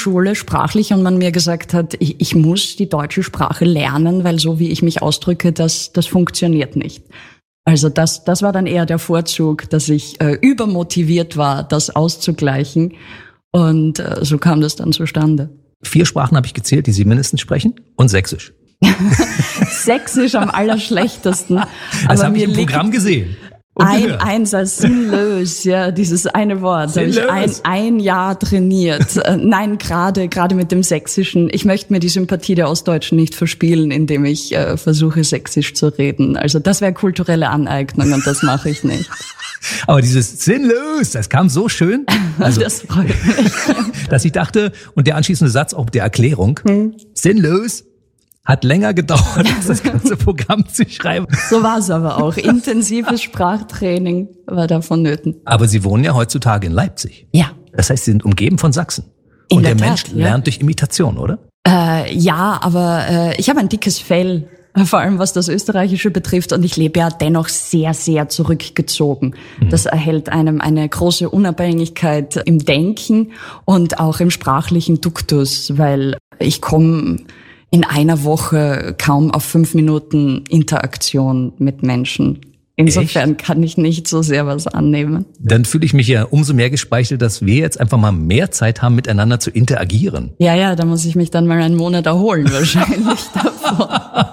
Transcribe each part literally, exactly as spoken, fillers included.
Schule sprachlich und man mir gesagt hat, ich, ich muss die deutsche Sprache lernen, weil so wie ich mich ausdrücke, das, das funktioniert nicht. Also das, das war dann eher der Vorzug, dass ich äh, übermotiviert war, das auszugleichen. Und äh, so kam das dann zustande. Vier Sprachen habe ich gezählt, die Sie mindestens sprechen, und Sächsisch. Sächsisch am allerschlechtesten. Das habe ich im Programm gesehen. Ein Einsatz, sinnlos, ja, dieses eine Wort. Da habe ich ein, ein Jahr trainiert. Nein, gerade gerade mit dem Sächsischen. Ich möchte mir die Sympathie der Ostdeutschen nicht verspielen, indem ich äh, versuche, Sächsisch zu reden. Also das wäre kulturelle Aneignung und das mache ich nicht. Aber dieses sinnlos, das kam so schön. Also, das freut mich. Dass ich dachte, und der anschließende Satz auch der Erklärung, hm. sinnlos, hat länger gedauert, als das ganze Programm zu schreiben. So war es aber auch. Intensives Sprachtraining war da vonnöten. Aber Sie wohnen ja heutzutage in Leipzig. Ja. Das heißt, Sie sind umgeben von Sachsen. In Und der, der Tat, Mensch ja. lernt durch Imitation, oder? Äh, ja, aber äh, ich habe ein dickes Fell, vor allem was das Österreichische betrifft. Und ich lebe ja dennoch sehr, sehr zurückgezogen. Mhm. Das erhält einem eine große Unabhängigkeit im Denken und auch im sprachlichen Duktus, weil ich komme in einer Woche kaum auf fünf Minuten Interaktion mit Menschen. Insofern Echt? Kann ich nicht so sehr was annehmen. Dann fühle ich mich ja umso mehr gespeichelt, dass wir jetzt einfach mal mehr Zeit haben, miteinander zu interagieren. Ja, ja, da muss ich mich dann mal einen Monat erholen wahrscheinlich davon.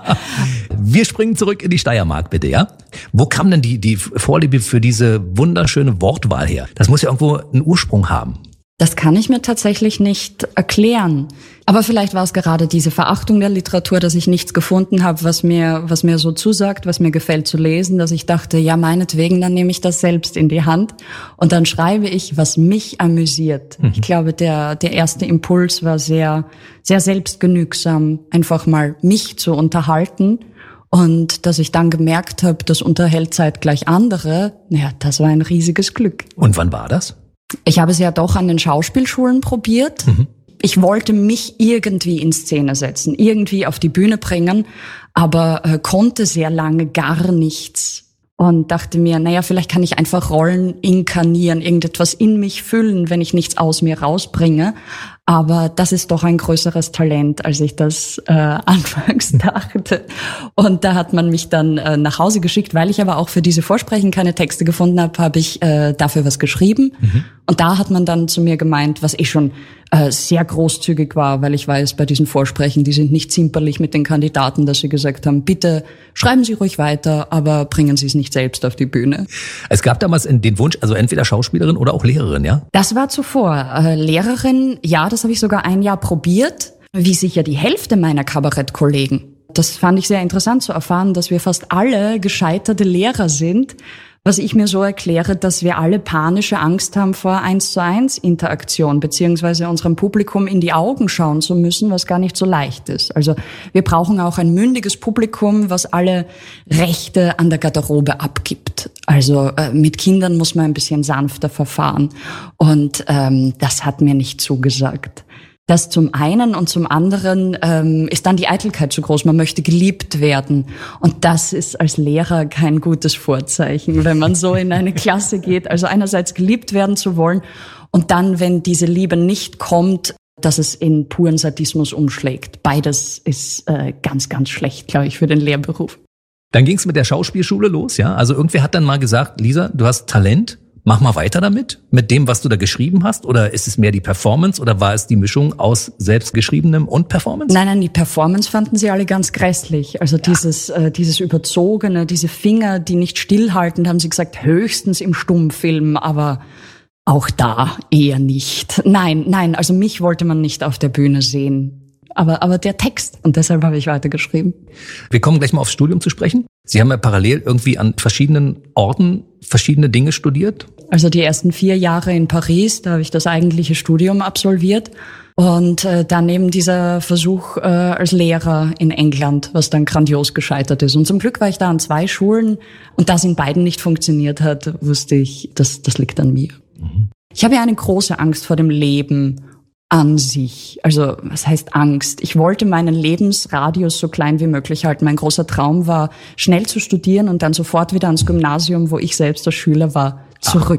Wir springen zurück in die Steiermark, bitte, ja? Wo kam denn die, die Vorliebe für diese wunderschöne Wortwahl her? Das muss ja irgendwo einen Ursprung haben. Das kann ich mir tatsächlich nicht erklären. Aber vielleicht war es gerade diese Verachtung der Literatur, dass ich nichts gefunden habe, was mir, was mir so zusagt, was mir gefällt zu lesen, dass ich dachte, ja, meinetwegen, dann nehme ich das selbst in die Hand und dann schreibe ich, was mich amüsiert. Mhm. Ich glaube, der, der erste Impuls war sehr, sehr selbstgenügsam, einfach mal mich zu unterhalten. Und dass ich dann gemerkt habe, das unterhält zeitgleich andere, ja, das war ein riesiges Glück. Und wann war das? Ich habe es ja doch an den Schauspielschulen probiert. Mhm. Ich wollte mich irgendwie in Szene setzen, irgendwie auf die Bühne bringen, aber äh, konnte sehr lange gar nichts. Und dachte mir, naja, vielleicht kann ich einfach Rollen inkarnieren, irgendetwas in mich füllen, wenn ich nichts aus mir rausbringe. Aber das ist doch ein größeres Talent, als ich das äh, anfangs dachte. Und da hat man mich dann äh, nach Hause geschickt, weil ich aber auch für diese Vorsprechen keine Texte gefunden habe, habe ich äh, dafür was geschrieben. Mhm. Und da hat man dann zu mir gemeint, was ich schon äh, sehr großzügig war, weil ich weiß, bei diesen Vorsprechen, die sind nicht zimperlich mit den Kandidaten, dass sie gesagt haben, bitte schreiben Sie ruhig weiter, aber bringen Sie es nicht selbst auf die Bühne. Es gab damals den Wunsch, also entweder Schauspielerin oder auch Lehrerin, ja? Das war zuvor. Äh, Lehrerin, ja, das habe ich sogar ein Jahr probiert, wie sicher die Hälfte meiner Kabarettkollegen. Das fand ich sehr interessant zu erfahren, dass wir fast alle gescheiterte Lehrer sind, was ich mir so erkläre, dass wir alle panische Angst haben vor eins zu eins Interaktion, beziehungsweise unserem Publikum in die Augen schauen zu müssen, was gar nicht so leicht ist. Also wir brauchen auch ein mündiges Publikum, was alle Rechte an der Garderobe abgibt. Also äh, mit Kindern muss man ein bisschen sanfter verfahren. Und ähm, das hat mir nicht zugesagt. Das zum einen und zum anderen ähm, ist dann die Eitelkeit zu groß. Man möchte geliebt werden. Und das ist als Lehrer kein gutes Vorzeichen, wenn man so in eine Klasse geht. Also einerseits geliebt werden zu wollen und dann, wenn diese Liebe nicht kommt, dass es in puren Sadismus umschlägt. Beides ist äh, ganz, ganz schlecht, glaube ich, für den Lehrberuf. Dann ging es mit der Schauspielschule los, ja? Also irgendwer hat dann mal gesagt, Lisa, du hast Talent. Mach mal weiter damit, mit dem, was du da geschrieben hast? Oder ist es mehr die Performance oder war es die Mischung aus selbstgeschriebenem und Performance? Nein, nein, die Performance fanden sie alle ganz grässlich. Also ja. dieses äh, dieses Überzogene, diese Finger, die nicht stillhalten, haben sie gesagt, höchstens im Stummfilm, aber auch da eher nicht. Nein, nein, also mich wollte man nicht auf der Bühne sehen. Aber, aber der Text, und deshalb habe ich weitergeschrieben. Wir kommen gleich mal aufs Studium zu sprechen. Sie haben ja parallel irgendwie an verschiedenen Orten verschiedene Dinge studiert. Also die ersten vier Jahre in Paris, da habe ich das eigentliche Studium absolviert. Und äh, dann eben dieser Versuch äh, als Lehrer in England, was dann grandios gescheitert ist. Und zum Glück war ich da an zwei Schulen. Und da es in beiden nicht funktioniert hat, wusste ich, das, das liegt an mir. Mhm. Ich habe ja eine große Angst vor dem Leben an sich. Also was heißt Angst? Ich wollte meinen Lebensradius so klein wie möglich halten. Mein großer Traum war, schnell zu studieren und dann sofort wieder ans Gymnasium, wo ich selbst als Schüler war, zurück.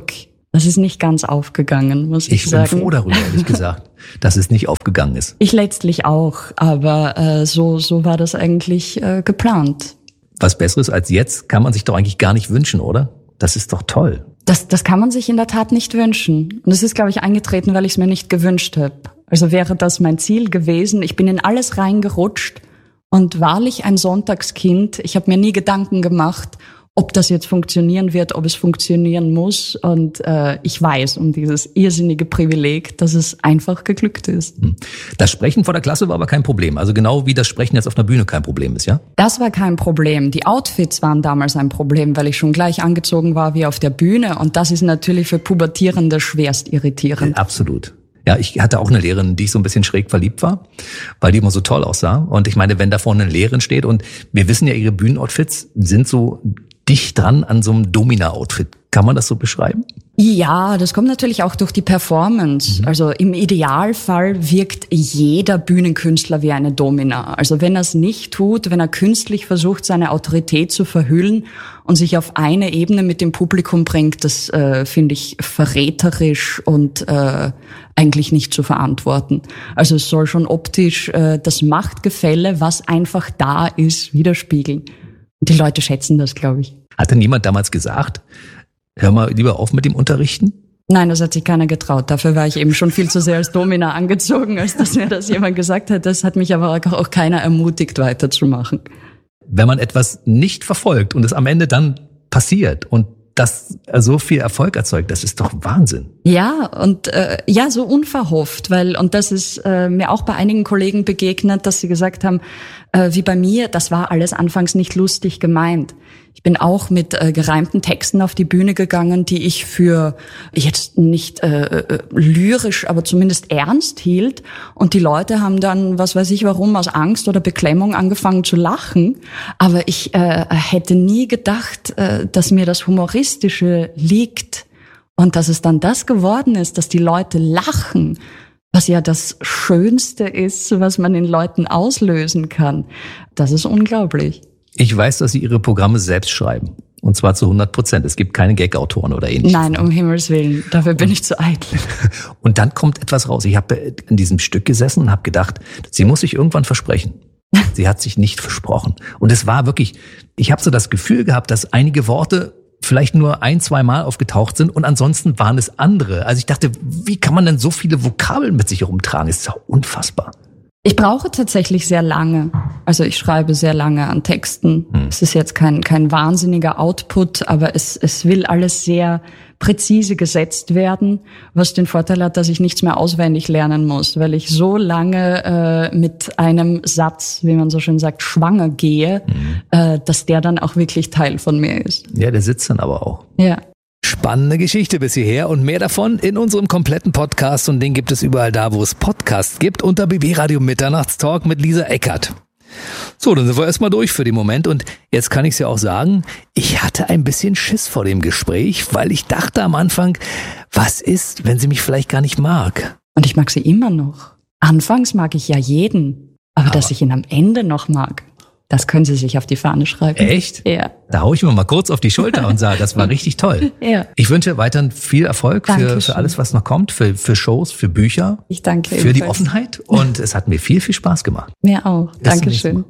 Das ist nicht ganz aufgegangen, muss ich, ich sagen. Ich bin froh darüber, ehrlich gesagt, dass es nicht aufgegangen ist. Ich letztlich auch, aber äh, so so war das eigentlich äh, geplant. Was Besseres als jetzt kann man sich doch eigentlich gar nicht wünschen, oder? Das ist doch toll. Das, das kann man sich in der Tat nicht wünschen. Und es ist, glaube ich, eingetreten, weil ich es mir nicht gewünscht habe. Also wäre das mein Ziel gewesen. Ich bin in alles reingerutscht und wahrlich ein Sonntagskind. Ich habe mir nie Gedanken gemacht, ob das jetzt funktionieren wird, ob es funktionieren muss. Und äh, ich weiß um dieses irrsinnige Privileg, dass es einfach geglückt ist. Das Sprechen vor der Klasse war aber kein Problem. Also genau wie das Sprechen jetzt auf einer Bühne kein Problem ist, ja? Das war kein Problem. Die Outfits waren damals ein Problem, weil ich schon gleich angezogen war wie auf der Bühne. Und das ist natürlich für Pubertierende schwerst irritierend. Absolut. Ja, ich hatte auch eine Lehrerin, die ich so ein bisschen schräg verliebt war, weil die immer so toll aussah. Und ich meine, wenn da vorne eine Lehrerin steht und wir wissen ja, ihre Bühnenoutfits sind so dicht dran an so einem Domina-Outfit. Kann man das so beschreiben? Ja, das kommt natürlich auch durch die Performance. Mhm. Also im Idealfall wirkt jeder Bühnenkünstler wie eine Domina. Also wenn er es nicht tut, wenn er künstlich versucht, seine Autorität zu verhüllen und sich auf eine Ebene mit dem Publikum bringt, das äh, finde ich verräterisch und äh, eigentlich nicht zu verantworten. Also es soll schon optisch äh, das Machtgefälle, was einfach da ist, widerspiegeln. Und die Leute schätzen das, glaube ich. Hat denn jemand damals gesagt, hör mal lieber auf mit dem Unterrichten? Nein, das hat sich keiner getraut. Dafür war ich eben schon viel zu sehr als Domina angezogen, als dass mir das jemand gesagt hat. Das hat mich aber auch keiner ermutigt, weiterzumachen. Wenn man etwas nicht verfolgt und es am Ende dann passiert und das so viel Erfolg erzeugt, das ist doch Wahnsinn. Ja, und äh, ja, so unverhofft, weil, und das ist äh, mir auch bei einigen Kollegen begegnet, dass sie gesagt haben, äh, wie bei mir, das war alles anfangs nicht lustig gemeint. Ich bin auch mit äh, gereimten Texten auf die Bühne gegangen, die ich für jetzt nicht äh, äh, lyrisch, aber zumindest ernst hielt. Und die Leute haben dann, was weiß ich warum, aus Angst oder Beklemmung angefangen zu lachen. Aber ich äh, hätte nie gedacht, äh, dass mir das Humoristische liegt und dass es dann das geworden ist, dass die Leute lachen. Was ja das Schönste ist, was man in Leuten auslösen kann. Das ist unglaublich. Ich weiß, dass Sie Ihre Programme selbst schreiben. Und zwar zu hundert Prozent. Es gibt keine Gag-Autoren oder ähnliches. Nein, um Himmels Willen. Dafür bin ich zu eitel. Und dann kommt etwas raus. Ich habe in diesem Stück gesessen und habe gedacht, sie muss sich irgendwann versprechen. Sie hat sich nicht versprochen. Und es war wirklich, ich habe so das Gefühl gehabt, dass einige Worte vielleicht nur ein, zwei Mal aufgetaucht sind und ansonsten waren es andere. Also ich dachte, wie kann man denn so viele Vokabeln mit sich herumtragen? Das ist ja unfassbar. Ich brauche tatsächlich sehr lange. Also ich schreibe sehr lange an Texten. Hm. Es ist jetzt kein kein wahnsinniger Output, aber es es will alles sehr präzise gesetzt werden, was den Vorteil hat, dass ich nichts mehr auswendig lernen muss, weil ich so lange äh, mit einem Satz, wie man so schön sagt, schwanger gehe, hm. äh, dass der dann auch wirklich Teil von mir ist. Ja, der sitzt dann aber auch. Ja. Spannende Geschichte bis hierher und mehr davon in unserem kompletten Podcast und den gibt es überall da, wo es Podcasts gibt, unter B B Radio Mitternachtstalk mit Lisa Eckert. So, dann sind wir erstmal durch für den Moment und jetzt kann ich es ja auch sagen, ich hatte ein bisschen Schiss vor dem Gespräch, weil ich dachte am Anfang, was ist, wenn sie mich vielleicht gar nicht mag? Und ich mag sie immer noch. Anfangs mag ich ja jeden, aber, aber dass ich ihn am Ende noch mag. Das können Sie sich auf die Fahne schreiben. Echt? Ja. Da hau ich mir mal kurz auf die Schulter und sage, das war richtig toll. Ja. Ich wünsche weiterhin viel Erfolg für, für alles, was noch kommt, für, für Shows, für Bücher. Ich danke Für ebenfalls. die Offenheit und es hat mir viel, viel Spaß gemacht. Mir auch. Dankeschön.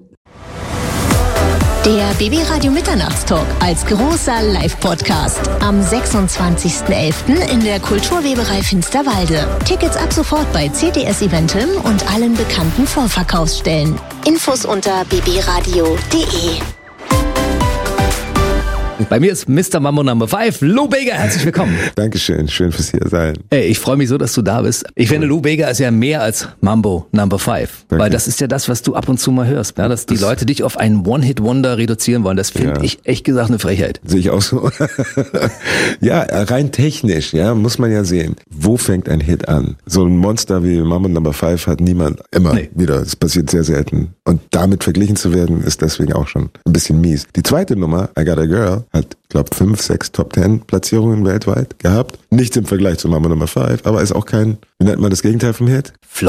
Der B B Radio Mitternachtstalk als großer Live-Podcast am sechsundzwanzigsten elften in der Kulturweberei Finsterwalde. Tickets ab sofort bei C T S Eventim und allen bekannten Vorverkaufsstellen. Infos unter b b radio punkt d e. Bei mir ist Mister Mambo Number Five, Lou Bega. Herzlich willkommen. Dankeschön, schön fürs hier sein. Ey, ich freue mich so, dass du da bist. Ich finde, Lou Bega ist ja mehr als Mambo Number Five. Danke. Weil das ist ja das, was du ab und zu mal hörst. Ja, dass die das Leute dich auf einen One-Hit-Wonder reduzieren wollen. Das finde ja. ich echt gesagt eine Frechheit. Sehe ich auch so. Ja, rein technisch, ja, muss man ja sehen. Wo fängt ein Hit an? So ein Monster wie Mambo Number Five hat niemand immer nee. wieder. Das passiert sehr selten. Und damit verglichen zu werden, ist deswegen auch schon ein bisschen mies. Die zweite Nummer, I Got a Girl, hat, glaube fünf, sechs Top Ten Platzierungen weltweit gehabt. Nichts im Vergleich zu Mambo Number Five, aber ist auch kein, wie nennt man das Gegenteil vom Hit? Flop.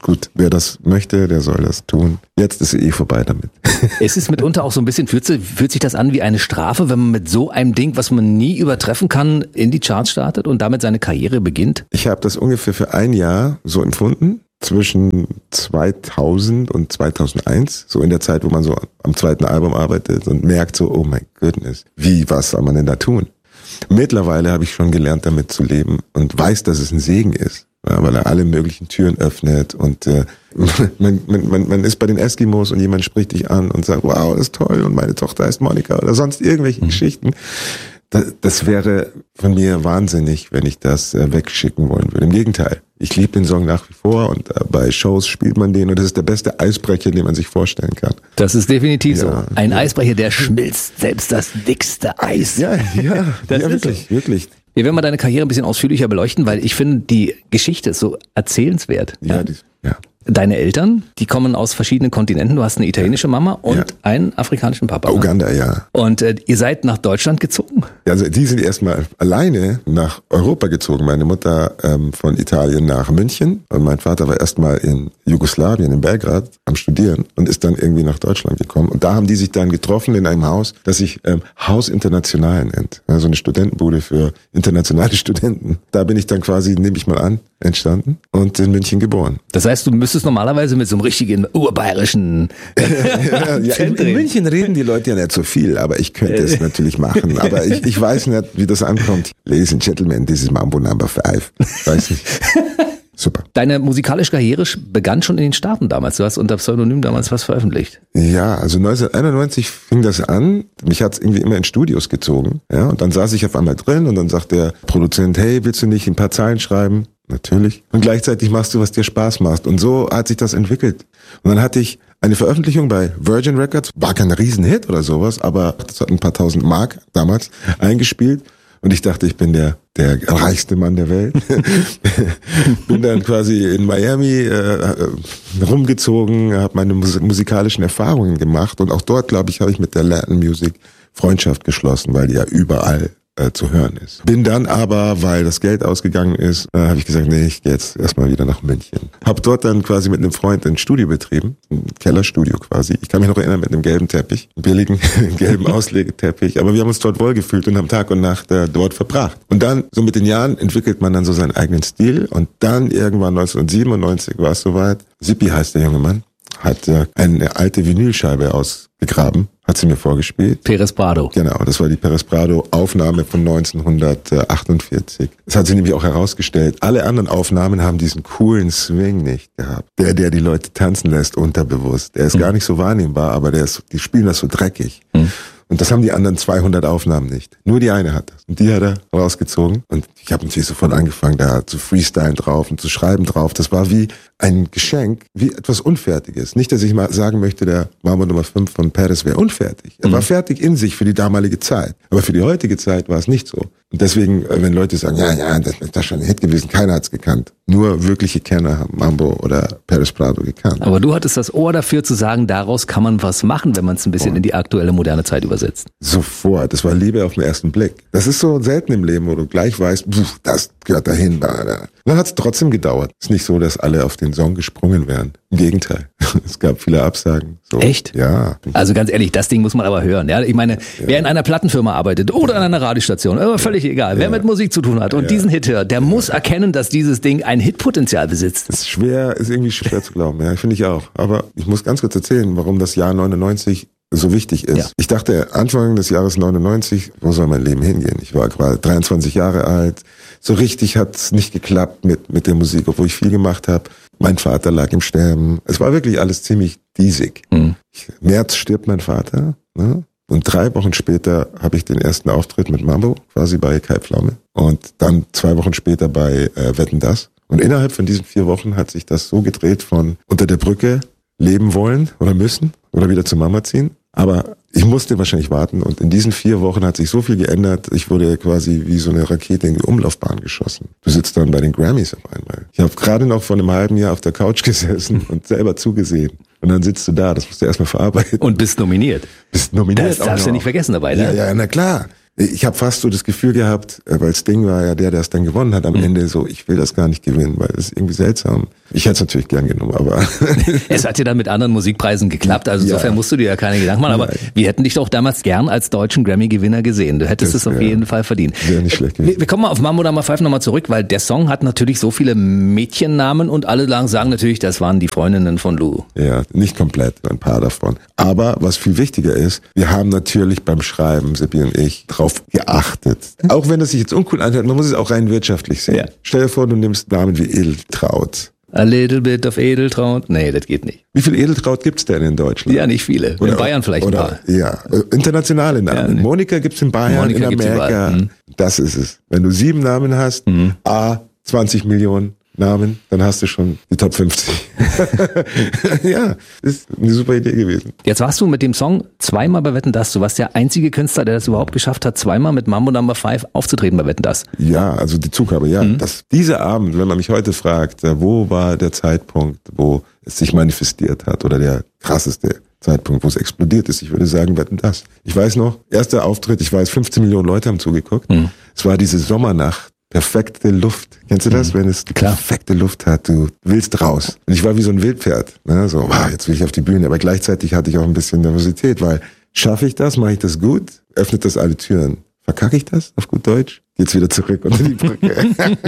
gut, wer das möchte, der soll das tun. Jetzt ist eh vorbei damit. Es ist mitunter auch so ein bisschen, fühlt, fühlt sich das an wie eine Strafe, wenn man mit so einem Ding, was man nie übertreffen kann, in die Charts startet und damit seine Karriere beginnt? Ich habe das ungefähr für ein Jahr so empfunden, zwischen zweitausend und zweitausendeins, so in der Zeit, wo man so am zweiten Album arbeitet und merkt so, oh mein Goodness, wie, was soll man denn da tun? Mittlerweile habe ich schon gelernt, damit zu leben und weiß, dass es ein Segen ist, ja, weil er alle möglichen Türen öffnet und äh, man, man, man ist bei den Eskimos und jemand spricht dich an und sagt, wow, das ist toll und meine Tochter heißt Monika oder sonst irgendwelche mhm. Geschichten. Das, das wäre von mir wahnsinnig, wenn ich das äh, wegschicken wollen würde. Im Gegenteil, ich liebe den Song nach wie vor und äh, bei Shows spielt man den und das ist der beste Eisbrecher, den man sich vorstellen kann. Das ist definitiv ja, so. Ein ja. Eisbrecher, der schmilzt selbst das dickste Eis. Ja, ja, das ja ist wirklich, so. wirklich. Wir werden mal deine Karriere ein bisschen ausführlicher beleuchten, weil ich finde, die Geschichte ist so erzählenswert. Ja, ja. die, ja. Deine Eltern, die kommen aus verschiedenen Kontinenten. Du hast eine italienische Mama und ja. einen afrikanischen Papa. Uganda, ja. Und äh, ihr seid nach Deutschland gezogen? Also die sind erstmal alleine nach Europa gezogen. Meine Mutter ähm, von Italien nach München und mein Vater war erstmal in Jugoslawien, in Belgrad, am Studieren und ist dann irgendwie nach Deutschland gekommen. Und da haben die sich dann getroffen in einem Haus, das sich ähm, Haus International nennt. Also eine Studentenbude für internationale Studenten. Da bin ich dann quasi, nehme ich mal an, entstanden und in München geboren. Das heißt, du müsstest normalerweise mit so einem richtigen urbayerischen ja, ja, in, in München reden die Leute ja nicht so viel, aber ich könnte es natürlich machen. Aber ich, ich weiß nicht, wie das ankommt. Ladies and Gentlemen, this is Mambo Number Five. Weiß nicht. Super. Deine musikalische Karriere begann schon in den Staaten damals. Du hast unter Pseudonym damals was veröffentlicht. Ja, also neunzehnhunderteinundneunzig fing das an. Mich hat's irgendwie immer in Studios gezogen. Ja, und dann saß ich auf einmal drin und dann sagt der Produzent, hey, willst du nicht ein paar Zeilen schreiben? Natürlich. Und gleichzeitig machst du, was dir Spaß macht. Und so hat sich das entwickelt. Und dann hatte ich eine Veröffentlichung bei Virgin Records. War kein Riesenhit oder sowas, aber das hat ein paar tausend Mark damals eingespielt. Und ich dachte, ich bin der der reichste Mann der Welt. Bin dann quasi in Miami äh, rumgezogen, habe meine mus- musikalischen Erfahrungen gemacht. Und auch dort, glaube ich, habe ich mit der Latin Music Freundschaft geschlossen, weil die ja überall äh, zu hören ist. Bin dann aber, weil das Geld ausgegangen ist, äh, habe ich gesagt, nee, ich gehe jetzt erstmal wieder nach München. Hab dort dann quasi mit einem Freund ein Studio betrieben, ein Kellerstudio quasi. Ich kann mich noch erinnern, mit einem gelben Teppich, einem billigen gelben Auslegeteppich. Aber wir haben uns dort wohlgefühlt und haben Tag und Nacht äh, dort verbracht. Und dann, so mit den Jahren, entwickelt man dann so seinen eigenen Stil. Und dann irgendwann neunzehnhundertsiebenundneunzig war es soweit. Sippi heißt der junge Mann, hat äh, eine alte Vinylscheibe ausgegraben, hat sie mir vorgespielt. Perez Prado. Genau, das war die Perez Prado Aufnahme von neunzehnhundertachtundvierzig. Das hat sie nämlich auch herausgestellt. Alle anderen Aufnahmen haben diesen coolen Swing nicht gehabt. Der, der die Leute tanzen lässt, unterbewusst. Der ist mhm. gar nicht so wahrnehmbar, aber der ist, die spielen das so dreckig. Mhm. Und das haben die anderen zweihundert Aufnahmen nicht. Nur die eine hat das. Und die hat er rausgezogen. Und ich habe natürlich sofort angefangen, da zu freestylen drauf und zu schreiben drauf. Das war wie ein Geschenk, wie etwas Unfertiges. Nicht, dass ich mal sagen möchte, der Mambo Nummer fünf von Perez wäre unfertig. Er mhm. war fertig in sich für die damalige Zeit. Aber für die heutige Zeit war es nicht so. Und deswegen, wenn Leute sagen, ja, ja, das ist doch schon ein Hit gewesen, keiner hat's gekannt. Nur wirkliche Kenner haben Mambo oder Perez Prado gekannt. Aber du hattest das Ohr dafür zu sagen, daraus kann man was machen, wenn man es ein bisschen oh. in die aktuelle moderne Zeit übersetzt. Sofort. Das war Liebe auf den ersten Blick. Das ist so selten im Leben, wo du gleich weißt, pf, das gehört dahin. Da, da. Dann hat's trotzdem gedauert. Es ist nicht so, dass alle auf den Song gesprungen wären. Im Gegenteil. Es gab viele Absagen. So. Echt? Ja. Also ganz ehrlich, das Ding muss man aber hören. Ja, ich meine, ja. wer in einer Plattenfirma arbeitet oder an einer Radiostation, aber völlig egal. Wer ja. mit Musik zu tun hat und ja. diesen Hit hört, der ja. muss erkennen, dass dieses Ding ein Hitpotenzial besitzt. Das ist schwer, ist irgendwie schwer zu glauben. Ja, finde ich auch. Aber ich muss ganz kurz erzählen, warum das Jahr neunundneunzig so wichtig ist. Ja. Ich dachte Anfang des Jahres neunundneunzig, wo soll mein Leben hingehen? Ich war gerade dreiundzwanzig Jahre alt. So richtig hat es nicht geklappt mit mit der Musik, obwohl ich viel gemacht habe. Mein Vater lag im Sterben. Es war wirklich alles ziemlich diesig. Mhm. Ich, März stirbt mein Vater. Ne? Und drei Wochen später habe ich den ersten Auftritt mit Mambo, quasi bei Kai Pflaume. Und dann zwei Wochen später bei äh, Wetten, dass. Und innerhalb von diesen vier Wochen hat sich das so gedreht von unter der Brücke leben wollen oder müssen oder wieder zur Mama ziehen. Aber ich musste wahrscheinlich warten und in diesen vier Wochen hat sich so viel geändert, ich wurde quasi wie so eine Rakete in die Umlaufbahn geschossen. Du sitzt dann bei den Grammys auf einmal. Ich habe gerade noch vor einem halben Jahr auf der Couch gesessen und selber zugesehen. Und dann sitzt du da, das musst du erstmal verarbeiten. Und bist nominiert. Bist nominiert. Das darfst du nicht vergessen dabei, ne? Ja, ja, na klar. Ich habe fast so das Gefühl gehabt, weil Sting war ja der, der es dann gewonnen hat am mhm. Ende, so, ich will das gar nicht gewinnen, weil es ist irgendwie seltsam. Ich hätte es natürlich gern genommen, aber... Es hat ja dann mit anderen Musikpreisen geklappt, also insofern ja. musst du dir ja keine Gedanken machen, aber Nein. wir hätten dich doch damals gern als deutschen Grammy-Gewinner gesehen. Du hättest das, es auf ja. jeden Fall verdient. Wäre nicht schlecht gewesen. Wir, wir kommen mal auf Mambo Number Five nochmal zurück, weil der Song hat natürlich so viele Mädchennamen und alle sagen natürlich, das waren die Freundinnen von Lou. Ja, nicht komplett, ein paar davon. Aber was viel wichtiger ist, wir haben natürlich beim Schreiben, Seppi und ich, drauf geachtet. Auch wenn das sich jetzt uncool anhört, man muss es auch rein wirtschaftlich sehen. Ja. Stell dir vor, du nimmst Namen wie Edeltraut. A little bit of Edeltraut. Nee, das geht nicht. Wie viel Edeltraut gibt's denn in Deutschland? Ja, nicht viele. Oder, in Bayern vielleicht oder, ein paar. Ja, internationale Namen. Ja, nee. Monika gibt's in Bayern, Monika in Amerika. Hm. Das ist es. Wenn du sieben Namen hast, hm. A, zwanzig Millionen Namen, dann hast du schon die Top fünfzig. Ja, ist eine super Idee gewesen. Jetzt warst du mit dem Song zweimal bei Wetten, dass. Du warst der einzige Künstler, der das überhaupt geschafft hat, zweimal mit Mambo Number Five aufzutreten bei Wetten, dass. Ja, also die Zugabe, ja. Mhm. Das, dieser Abend, wenn man mich heute fragt, wo war der Zeitpunkt, wo es sich manifestiert hat oder der krasseste Zeitpunkt, wo es explodiert ist, ich würde sagen, Wetten, dass. Ich weiß noch, erster Auftritt, ich weiß, fünfzehn Millionen Leute haben zugeguckt. Mhm. Es war diese Sommernacht. Perfekte Luft. Kennst du das? Mhm. Wenn es die Klar. perfekte Luft hat, du willst raus. Und ich war wie so ein Wildpferd. Ne? So, wow, jetzt will ich auf die Bühne. Aber gleichzeitig hatte ich auch ein bisschen Nervosität, weil schaffe ich das, mache ich das gut, öffnet das alle Türen. Verkacke ich das auf gut Deutsch? Geht's wieder zurück unter die Brücke.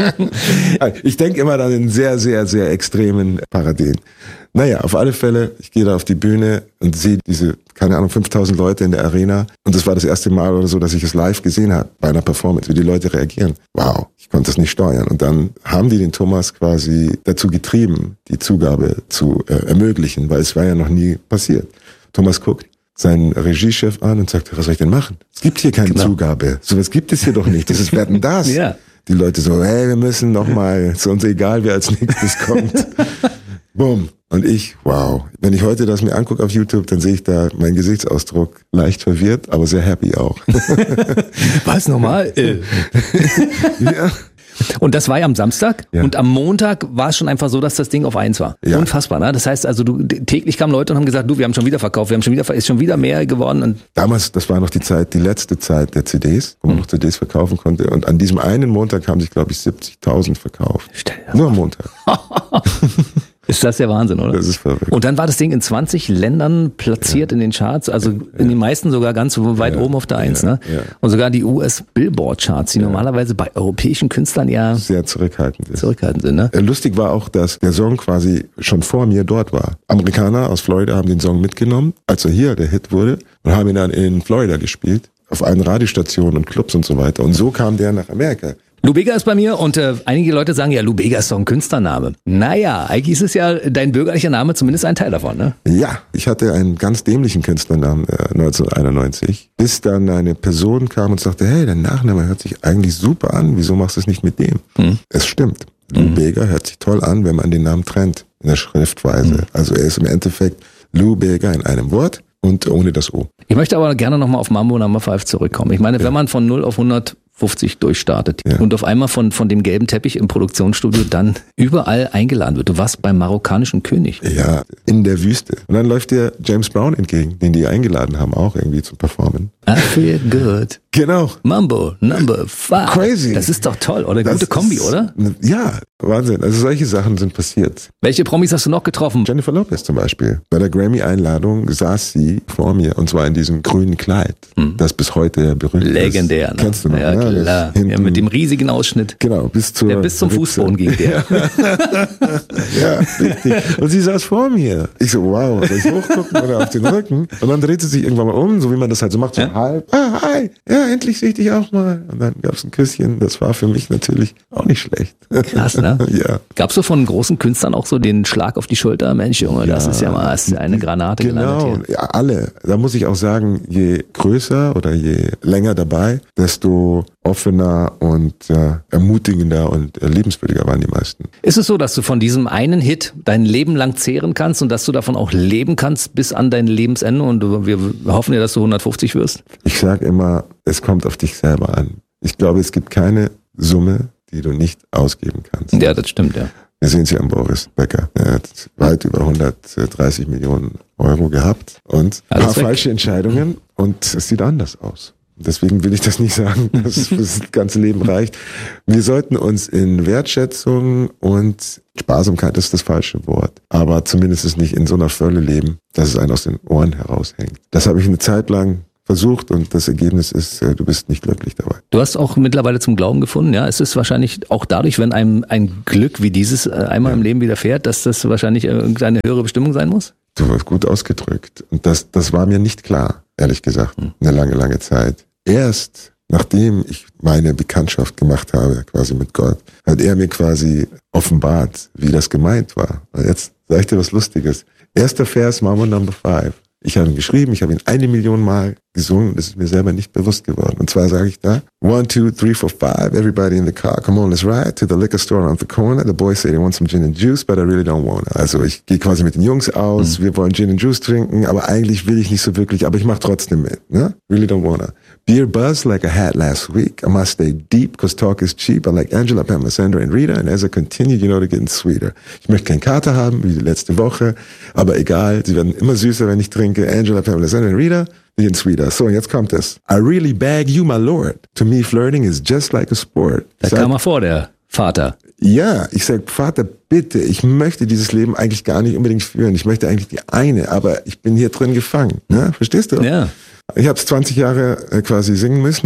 Ich denke immer dann in sehr, sehr, sehr extremen Paradien. Naja, auf alle Fälle, ich gehe da auf die Bühne und sehe diese, keine Ahnung, fünftausend Leute in der Arena. Und das war das erste Mal oder so, dass ich es live gesehen habe bei einer Performance, wie die Leute reagieren. Wow, ich konnte das nicht steuern. Und dann haben die den Thomas quasi dazu getrieben, die Zugabe zu äh, ermöglichen, weil es war ja noch nie passiert. Thomas guckt seinen Regiechef an und sagt, was soll ich denn machen? Es gibt hier keine genau. Zugabe. Sowas gibt es hier doch nicht. Das ist Wetten, dass. Ja. Die Leute so, hey, wir müssen noch mal, ist uns egal, wer als nächstes kommt. Bumm. Und ich, wow. Wenn ich heute das mir angucke auf YouTube, dann sehe ich da meinen Gesichtsausdruck leicht verwirrt, aber sehr happy auch. Was, normal? Ja. Und das war ja am Samstag ja. und am Montag war es schon einfach so, dass das Ding auf eins war. Ja. Unfassbar, ne? Das heißt also, du, täglich kamen Leute und haben gesagt, du, wir haben schon wieder verkauft, wir haben schon wieder, ist schon wieder mehr geworden. Und damals, das war noch die Zeit, die letzte Zeit der C Ds, wo man mhm. noch C Ds verkaufen konnte. Und an diesem einen Montag haben sich, glaube ich, siebzigtausend verkauft. Stell dir Nur am Montag. Ist das der Wahnsinn, oder? Das ist verrückt. Und dann war das Ding in zwanzig Ländern platziert ja. in den Charts, also ja. in den meisten sogar ganz weit ja. oben auf der Eins, ja. ne? Ja. Und sogar die U S-Billboard-Charts, die ja. normalerweise bei europäischen Künstlern ja sehr zurückhaltend, ist. zurückhaltend sind. Ne? Lustig war auch, dass der Song quasi schon vor mir dort war. Amerikaner aus Florida haben den Song mitgenommen, als er hier der Hit wurde, und haben ihn dann in Florida gespielt, auf allen Radiostationen und Clubs und so weiter. Und so kam der nach Amerika. Lou Bega ist bei mir und äh, einige Leute sagen ja, Lou Bega ist doch ein Künstlername. Naja, eigentlich ist es ja dein bürgerlicher Name zumindest ein Teil davon, ne? Ja, ich hatte einen ganz dämlichen Künstlernamen äh, neunzehnhunderteinundneunzig, bis dann eine Person kam und sagte, hey, dein Nachname hört sich eigentlich super an, wieso machst du es nicht mit dem? Hm. Es stimmt, Lou hm. Bega hört sich toll an, wenn man den Namen trennt in der Schriftweise. Hm. Also er ist im Endeffekt Lou Bega in einem Wort und ohne das O. Ich möchte aber gerne nochmal auf Mambo Number Five zurückkommen. Ich meine, ja. wenn man von null auf hundertfünfzig durchstartet ja. und auf einmal von von dem gelben Teppich im Produktionsstudio dann überall eingeladen wird. Du warst beim marokkanischen König. Ja, in der Wüste. Und dann läuft dir James Brown entgegen, den die eingeladen haben, auch irgendwie zu performen. I feel good. Genau. Mambo Number Five. Crazy. Das ist doch toll, oder? Das Gute Kombi, ist, oder? Ja, Wahnsinn. Also solche Sachen sind passiert. Welche Promis hast du noch getroffen? Jennifer Lopez zum Beispiel. Bei der Grammy-Einladung saß sie vor mir und zwar in diesem grünen Kleid, hm. das bis heute berühmt ist. Legendär. Ne? Kennst du noch? Ja, ja, klar. Ja, mit dem riesigen Ausschnitt. Genau, bis zur der bis zum Ritze. Fußboden ging der. Ja, richtig. Und sie saß vor mir. Ich so, wow, soll ich hochgucken oder auf den Rücken? Und dann dreht sie sich irgendwann mal um, so wie man das halt so macht, so ja? halb. Ah, hi, ja, endlich sehe ich dich auch mal. Und dann gab's ein Küsschen. Das war für mich natürlich auch nicht schlecht. Krass, ne? Ja. Gab's so von großen Künstlern auch so den Schlag auf die Schulter? Mensch, Junge, das ja, ist ja mal eine Granate genau, gelandet hier. Ja, alle. Da muss ich auch sagen, je größer oder je länger dabei, desto offener und äh, ermutigender und äh, lebenswürdiger waren die meisten. Ist es so, dass du von diesem einen Hit dein Leben lang zehren kannst und dass du davon auch leben kannst bis an dein Lebensende und du, wir hoffen ja, dass du hundertfünfzig wirst? Ich sage immer, es kommt auf dich selber an. Ich glaube, es gibt keine Summe, die du nicht ausgeben kannst. Ja, das stimmt, ja. Wir sehen es ja an Boris Becker. Er hat weit über hundertdreißig Millionen Euro gehabt und ein paar falsche Entscheidungen und es sieht anders aus. Deswegen will ich das nicht sagen, dass das ganze Leben reicht. Wir sollten uns in Wertschätzung und Sparsamkeit ist das falsche Wort, aber zumindest ist nicht in so einer Fülle leben, dass es einen aus den Ohren heraushängt. Das habe ich eine Zeit lang versucht und das Ergebnis ist, du bist nicht glücklich dabei. Du hast auch mittlerweile zum Glauben gefunden, ja? Es ist wahrscheinlich auch dadurch, wenn einem ein Glück wie dieses einmal ja. im Leben widerfährt, dass das wahrscheinlich irgendeine höhere Bestimmung sein muss? Du warst gut ausgedrückt. Und das, das war mir nicht klar, ehrlich gesagt, hm. eine lange, lange Zeit. Erst nachdem ich meine Bekanntschaft gemacht habe, quasi mit Gott, hat er mir quasi offenbart, wie das gemeint war. Und jetzt sage ich dir was Lustiges. Erster Vers, Mambo Number Five. Ich habe ihn geschrieben, ich habe ihn eine Million Mal gesungen, das ist mir selber nicht bewusst geworden. Und zwar sage ich da, one, two, three, four, five, everybody in the car, come on, let's ride to the liquor store around the corner. The boys say they want some gin and juice, but I really don't want it. Also ich gehe quasi mit den Jungs aus, mhm. wir wollen Gin and Juice trinken, aber eigentlich will ich nicht so wirklich, aber ich mache trotzdem mit. Ne? Really don't want it. Beer buzz like I had last week. I must stay deep, cause talk is cheap. I like Angela, Pamela, Sandra and Rita, and as I continue, you know, they're getting sweeter. Ich möchte keinen Kater haben, wie die letzte Woche, aber egal, sie werden immer süßer, wenn ich trinke. Angela, Pamela, Sandra and Rita, they're getting sweeter. So, und jetzt kommt es. I really bag you, my lord. To me, flirting is just like a sport. Da kam mal vor, der Vater. Ja, ich sag, Vater, bitte, ich möchte dieses Leben eigentlich gar nicht unbedingt führen. Ich möchte eigentlich die eine, aber ich bin hier drin gefangen. Ne? Verstehst du? Ja. Ich habe es zwanzig Jahre äh, quasi singen müssen.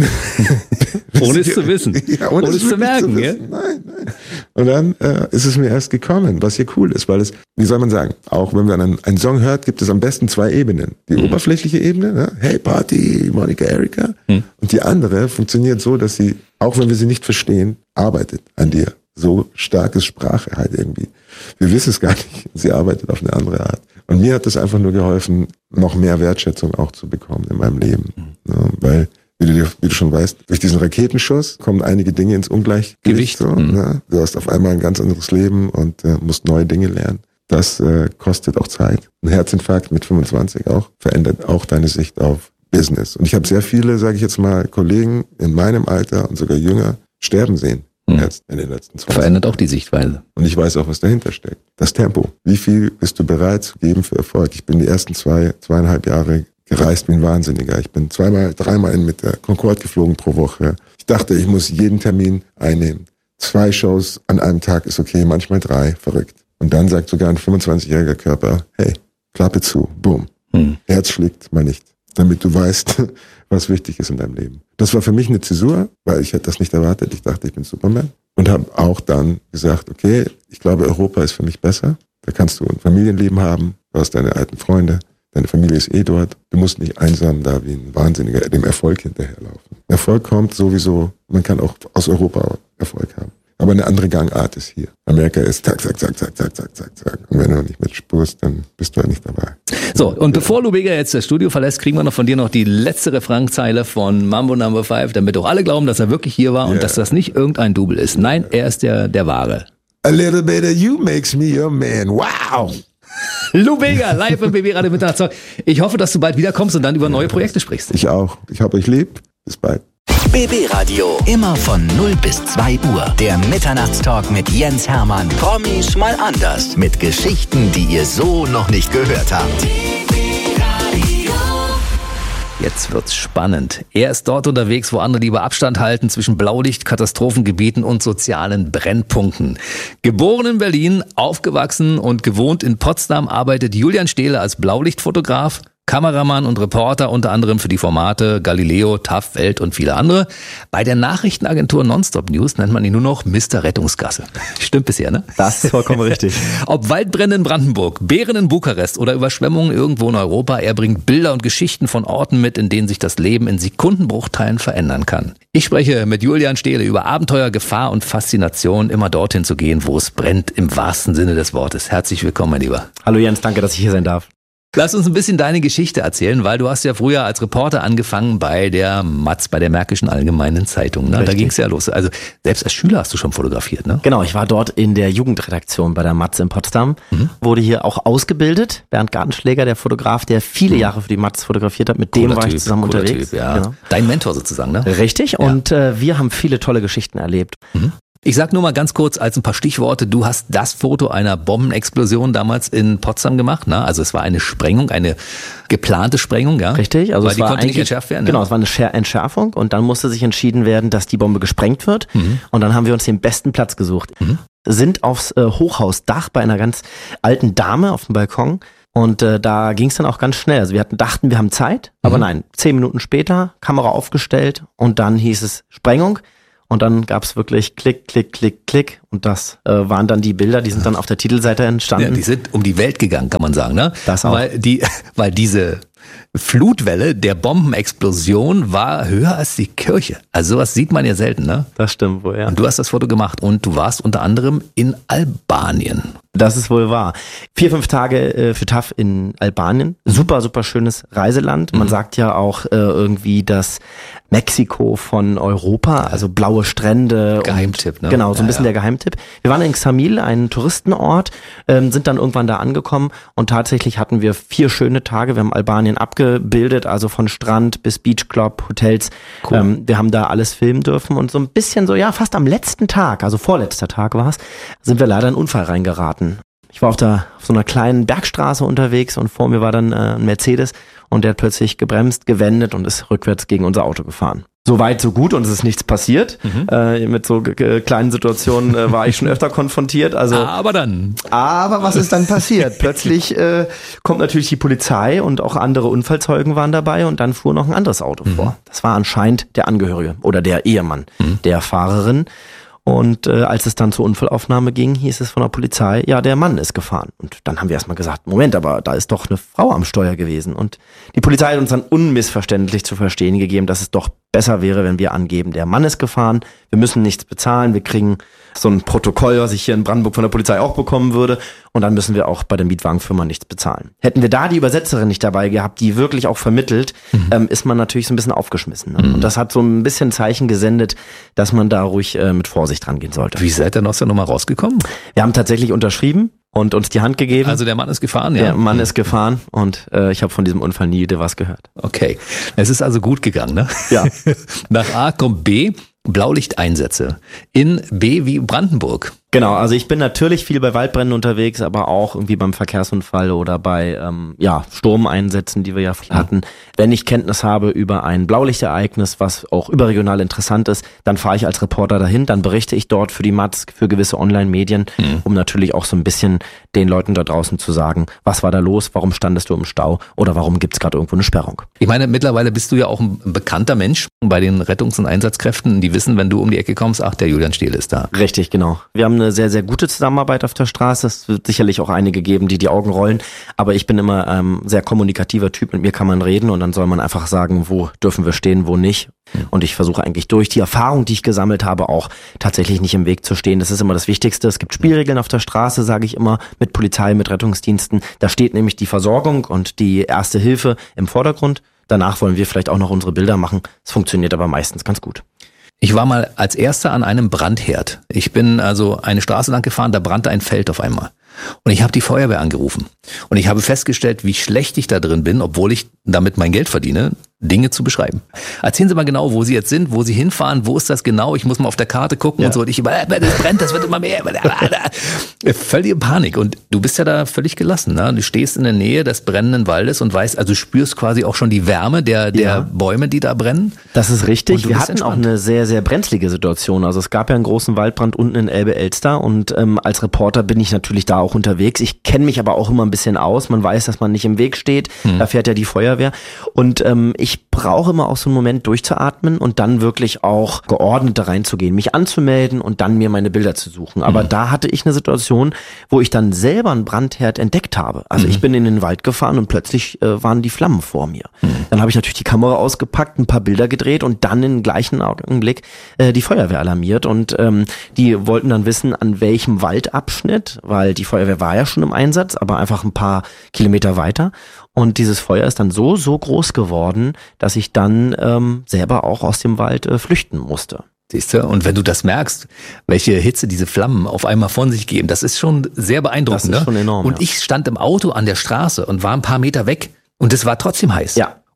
Ohne es zu wissen. Ja, ohne, ohne es, es zu merken. Zu ja? Nein, nein. Und dann äh, ist es mir erst gekommen, was hier cool ist, weil es, wie soll man sagen, auch wenn man einen, einen Song hört, gibt es am besten zwei Ebenen. Die mhm. oberflächliche Ebene, ne? Hey Party, Monica, Erika. Mhm. Und die andere funktioniert so, dass sie, auch wenn wir sie nicht verstehen, arbeitet an dir. So stark ist Sprache halt irgendwie. Wir wissen es gar nicht. Sie arbeitet auf eine andere Art. Und mir hat das einfach nur geholfen, noch mehr Wertschätzung auch zu bekommen in meinem Leben. Mhm. Ja, weil, wie du, wie du schon weißt, durch diesen Raketenschuss kommen einige Dinge ins Ungleichgewicht. So, mhm. ne? Du hast auf einmal ein ganz anderes Leben und äh, musst neue Dinge lernen. Das äh, kostet auch Zeit. Ein Herzinfarkt mit fünfundzwanzig auch verändert auch deine Sicht auf Business. Und ich habe sehr viele, sage ich jetzt mal, Kollegen in meinem Alter und sogar jünger sterben sehen. Jetzt in den letzten zwanzig Verändert auch die Sichtweise. Und ich weiß auch, was dahinter steckt. Das Tempo. Wie viel bist du bereit zu geben für Erfolg? Ich bin die ersten zwei, zweieinhalb Jahre gereist wie ein Wahnsinniger. Ich bin zweimal, dreimal mit der Concorde geflogen pro Woche. Ich dachte, ich muss jeden Termin einnehmen. Zwei Shows an einem Tag ist okay, manchmal drei. Verrückt. Und dann sagt sogar ein fünfundzwanzigjähriger Körper, hey, Klappe zu, boom. Hm. Herz schlägt mal nicht. Damit du weißt, was wichtig ist in deinem Leben. Das war für mich eine Zäsur, weil ich hätte das nicht erwartet. Ich dachte, ich bin Superman. Und habe auch dann gesagt, okay, ich glaube, Europa ist für mich besser. Da kannst du ein Familienleben haben, du hast deine alten Freunde, deine Familie ist eh dort. Du musst nicht einsam da wie ein Wahnsinniger dem Erfolg hinterherlaufen. Erfolg kommt sowieso, man kann auch aus Europa Erfolg haben. Aber eine andere Gangart ist hier. Amerika ist zack, zack, zack, zack, zack, zack, zack, zack. Und wenn du nicht mitspurst, dann bist du halt nicht dabei. So, und bevor Lubega jetzt das Studio verlässt, kriegen wir noch von dir noch die letzte Refrainzeile von Mambo Number Five, damit auch alle glauben, dass er wirklich hier war und yeah. dass das nicht irgendein Double ist. Nein, er ist der, der Wahre. A little bit of you makes me a man. Wow! Lubega, live im B B Radio Mitternachtstalk. Ich hoffe, dass du bald wiederkommst und dann über neue Projekte sprichst. Ich auch. Ich hab euch lieb. Bis bald. B B Radio. Immer von null bis zwei Uhr. Der Mitternachtstalk mit Jens Hermann. Promis mal anders. Mit Geschichten, die ihr so noch nicht gehört habt. Jetzt wird's spannend. Er ist dort unterwegs, wo andere lieber Abstand halten zwischen Blaulicht, Katastrophengebieten und sozialen Brennpunkten. Geboren in Berlin, aufgewachsen und gewohnt in Potsdam, arbeitet Julian Stehle als Blaulichtfotograf, Kameramann und Reporter unter anderem für die Formate Galileo, T A F, Welt und viele andere. Bei der Nachrichtenagentur Nonstop News nennt man ihn nur noch Mister Rettungsgasse. Stimmt bisher, ne? Das ist vollkommen richtig. Ob Waldbrände in Brandenburg, Bären in Bukarest oder Überschwemmungen irgendwo in Europa, er bringt Bilder und Geschichten von Orten mit, in denen sich das Leben in Sekundenbruchteilen verändern kann. Ich spreche mit Julian Stehle über Abenteuer, Gefahr und Faszination, immer dorthin zu gehen, wo es brennt, im wahrsten Sinne des Wortes. Herzlich willkommen, mein Lieber. Hallo Jens, danke, dass ich hier sein darf. Lass uns ein bisschen deine Geschichte erzählen, weil du hast ja früher als Reporter angefangen bei der Matz, bei der Märkischen Allgemeinen Zeitung. Ne? Da ging es ja los. Also selbst als Schüler hast du schon fotografiert, ne? Genau, ich war dort in der Jugendredaktion bei der Matz in Potsdam, mhm. wurde hier auch ausgebildet. Bernd Gartenschläger, der Fotograf, der viele mhm. Jahre für die Matz fotografiert hat, mit cooler dem war typ, ich zusammen unterwegs. Typ, ja. Genau. Dein Mentor sozusagen, ne? Richtig, ja. und äh, wir haben viele tolle Geschichten erlebt. Mhm. Ich sag nur mal ganz kurz als ein paar Stichworte, du hast das Foto einer Bombenexplosion damals in Potsdam gemacht, ne? Also es war eine Sprengung, eine geplante Sprengung, ja? Richtig, also Weil es die war konnte nicht eigentlich- entschärft werden. Genau, Ja? es war eine Scher- Entschärfung und dann musste sich entschieden werden, dass die Bombe gesprengt wird und dann haben wir uns den besten Platz gesucht. Sind aufs äh, Hochhausdach bei einer ganz alten Dame auf dem Balkon und äh, da ging es dann auch ganz schnell. Also wir hatten, dachten, wir haben Zeit, aber nein, zehn Minuten später, Kamera aufgestellt und dann hieß es Sprengung. Und dann gab's wirklich Klick, Klick, Klick, Klick. Und das äh, waren dann die Bilder, die sind dann auf der Titelseite entstanden. Ja, die sind um die Welt gegangen, kann man sagen, ne? Das auch. Weil die, weil diese Flutwelle der Bombenexplosion war höher als die Kirche. Also sowas sieht man ja selten, ne? Das stimmt wohl, ja. Und du hast das Foto gemacht und du warst unter anderem in Albanien. Das ist wohl wahr. Vier, fünf Tage äh, für T A F in Albanien. Super, super schönes Reiseland. Man sagt ja auch äh, irgendwie das Mexiko von Europa, also blaue Strände. Geheimtipp, und, ne? Genau, so ein Ja, bisschen ja. der Geheimtipp. Wir waren in Xamil, ein Touristenort, ähm, sind dann irgendwann da angekommen und tatsächlich hatten wir vier schöne Tage. Wir haben Albanien abgebildet, also von Strand bis Beachclub, Hotels. Cool. Ähm, wir haben da alles filmen dürfen und so ein bisschen so, ja, fast am letzten Tag, also vorletzter Tag war es, sind wir leider in einen Unfall reingeraten. Ich war auf, der, auf so einer kleinen Bergstraße unterwegs und vor mir war dann äh, ein Mercedes und der hat plötzlich gebremst, gewendet und ist rückwärts gegen unser Auto gefahren. So weit, so gut und es ist nichts passiert. Äh, mit so äh, kleinen Situationen äh, war ich schon öfter konfrontiert. Also, Aber dann. aber was ist dann passiert? Plötzlich äh, kommt natürlich die Polizei und auch andere Unfallzeugen waren dabei und dann fuhr noch ein anderes Auto vor. Das war anscheinend der Angehörige oder der Ehemann der Fahrerin. Und äh, als es dann zur Unfallaufnahme ging, hieß es von der Polizei, ja, der Mann ist gefahren. Und dann haben wir erstmal gesagt, Moment, aber da ist doch eine Frau am Steuer gewesen. Und die Polizei hat uns dann unmissverständlich zu verstehen gegeben, dass es doch besser wäre, wenn wir angeben, der Mann ist gefahren, wir müssen nichts bezahlen, wir kriegen so ein Protokoll, was ich hier in Brandenburg von der Polizei auch bekommen würde und dann müssen wir auch bei der Mietwagenfirma nichts bezahlen. Hätten wir da die Übersetzerin nicht dabei gehabt, die wirklich auch vermittelt, mhm. ähm, ist man natürlich so ein bisschen aufgeschmissen. Ne? Mhm. Und das hat so ein bisschen Zeichen gesendet, dass man da ruhig äh, mit Vorsicht rangehen sollte. Wie seid ihr aus der Nummer rausgekommen? Wir haben tatsächlich unterschrieben und uns die Hand gegeben. Also der Mann ist gefahren, ja? Der Mann ist gefahren und äh, ich habe von diesem Unfall nie wieder was gehört. Okay. Es ist also gut gegangen, ne? Ja. Nach A kommt B, Blaulichteinsätze. In B wie Brandenburg. Genau, also ich bin natürlich viel bei Waldbränden unterwegs, aber auch irgendwie beim Verkehrsunfall oder bei ähm, ja, Sturmeinsätzen, die wir ja hatten. Wenn ich Kenntnis habe über ein Blaulichtereignis, was auch überregional interessant ist, dann fahre ich als Reporter dahin, dann berichte ich dort für die Matz, für gewisse Online-Medien, mhm. um natürlich auch so ein bisschen den Leuten da draußen zu sagen, was war da los, warum standest du im Stau oder warum gibt's gerade irgendwo eine Sperrung. Ich meine, mittlerweile bist du ja auch ein bekannter Mensch bei den Rettungs- und Einsatzkräften, die wissen, wenn du um die Ecke kommst, ach, der Julian Stehl ist da. Richtig, genau. Wir haben eine sehr, sehr gute Zusammenarbeit auf der Straße. Es wird sicherlich auch einige geben, die die Augen rollen, aber ich bin immer ähm, sehr kommunikativer Typ, mit mir kann man reden und dann soll man einfach sagen, wo dürfen wir stehen, wo nicht. Und ich versuche eigentlich durch die Erfahrung, die ich gesammelt habe, auch tatsächlich nicht im Weg zu stehen. Das ist immer das Wichtigste. Es gibt Spielregeln auf der Straße, sage ich immer, mit Polizei, mit Rettungsdiensten. Da steht nämlich die Versorgung und die erste Hilfe im Vordergrund. Danach wollen wir vielleicht auch noch unsere Bilder machen. Es funktioniert aber meistens ganz gut. Ich war mal als Erster an einem Brandherd. Ich bin also eine Straße lang gefahren, da brannte ein Feld auf einmal. Und ich habe die Feuerwehr angerufen. Und ich habe festgestellt, wie schlecht ich da drin bin, obwohl ich damit mein Geld verdiene, Dinge zu beschreiben. Erzählen Sie mal genau, wo Sie jetzt sind, wo Sie hinfahren, wo ist das genau? Ich muss mal auf der Karte gucken Ja. und so. Und ich immer, äh, das brennt, das wird immer mehr. Völlige Panik. Und du bist ja da völlig gelassen. Ne? Du stehst in der Nähe des brennenden Waldes und weißt, also spürst quasi auch schon die Wärme der, der Ja. Bäume, die da brennen. Das ist Und richtig. du Wir bist hatten auch entspannt. eine sehr, sehr brenzlige Situation. Also es gab ja einen großen Waldbrand unten in Elbe-Elster und ähm, als Reporter bin ich natürlich da auch unterwegs. Ich kenne mich aber auch immer ein bisschen aus. Man weiß, dass man nicht im Weg steht. Hm. Da fährt ja die Feuerwehr. Und ähm, ich brauche immer auch so einen Moment durchzuatmen und dann wirklich auch geordnet da reinzugehen, mich anzumelden und dann mir meine Bilder zu suchen. Aber Hm. da hatte ich eine Situation, wo ich dann selber einen Brandherd entdeckt habe. Also Hm. ich bin in den Wald gefahren und plötzlich äh, waren die Flammen vor mir. Dann habe ich natürlich die Kamera ausgepackt, ein paar Bilder gedreht und dann im gleichen Augenblick äh, die Feuerwehr alarmiert. Und ähm, die wollten dann wissen, an welchem Waldabschnitt, weil die Feuerwehr war ja schon im Einsatz, aber einfach ein paar Kilometer weiter. Und dieses Feuer ist dann so, so groß geworden, dass ich dann ähm, selber auch aus dem Wald äh, flüchten musste. Siehst du? Und wenn du das merkst, welche Hitze diese Flammen auf einmal von sich geben, das ist schon sehr beeindruckend. Das ist ne? schon enorm, Und ja. ich stand im Auto an der Straße und war ein paar Meter weg und es war trotzdem heiß. Ja.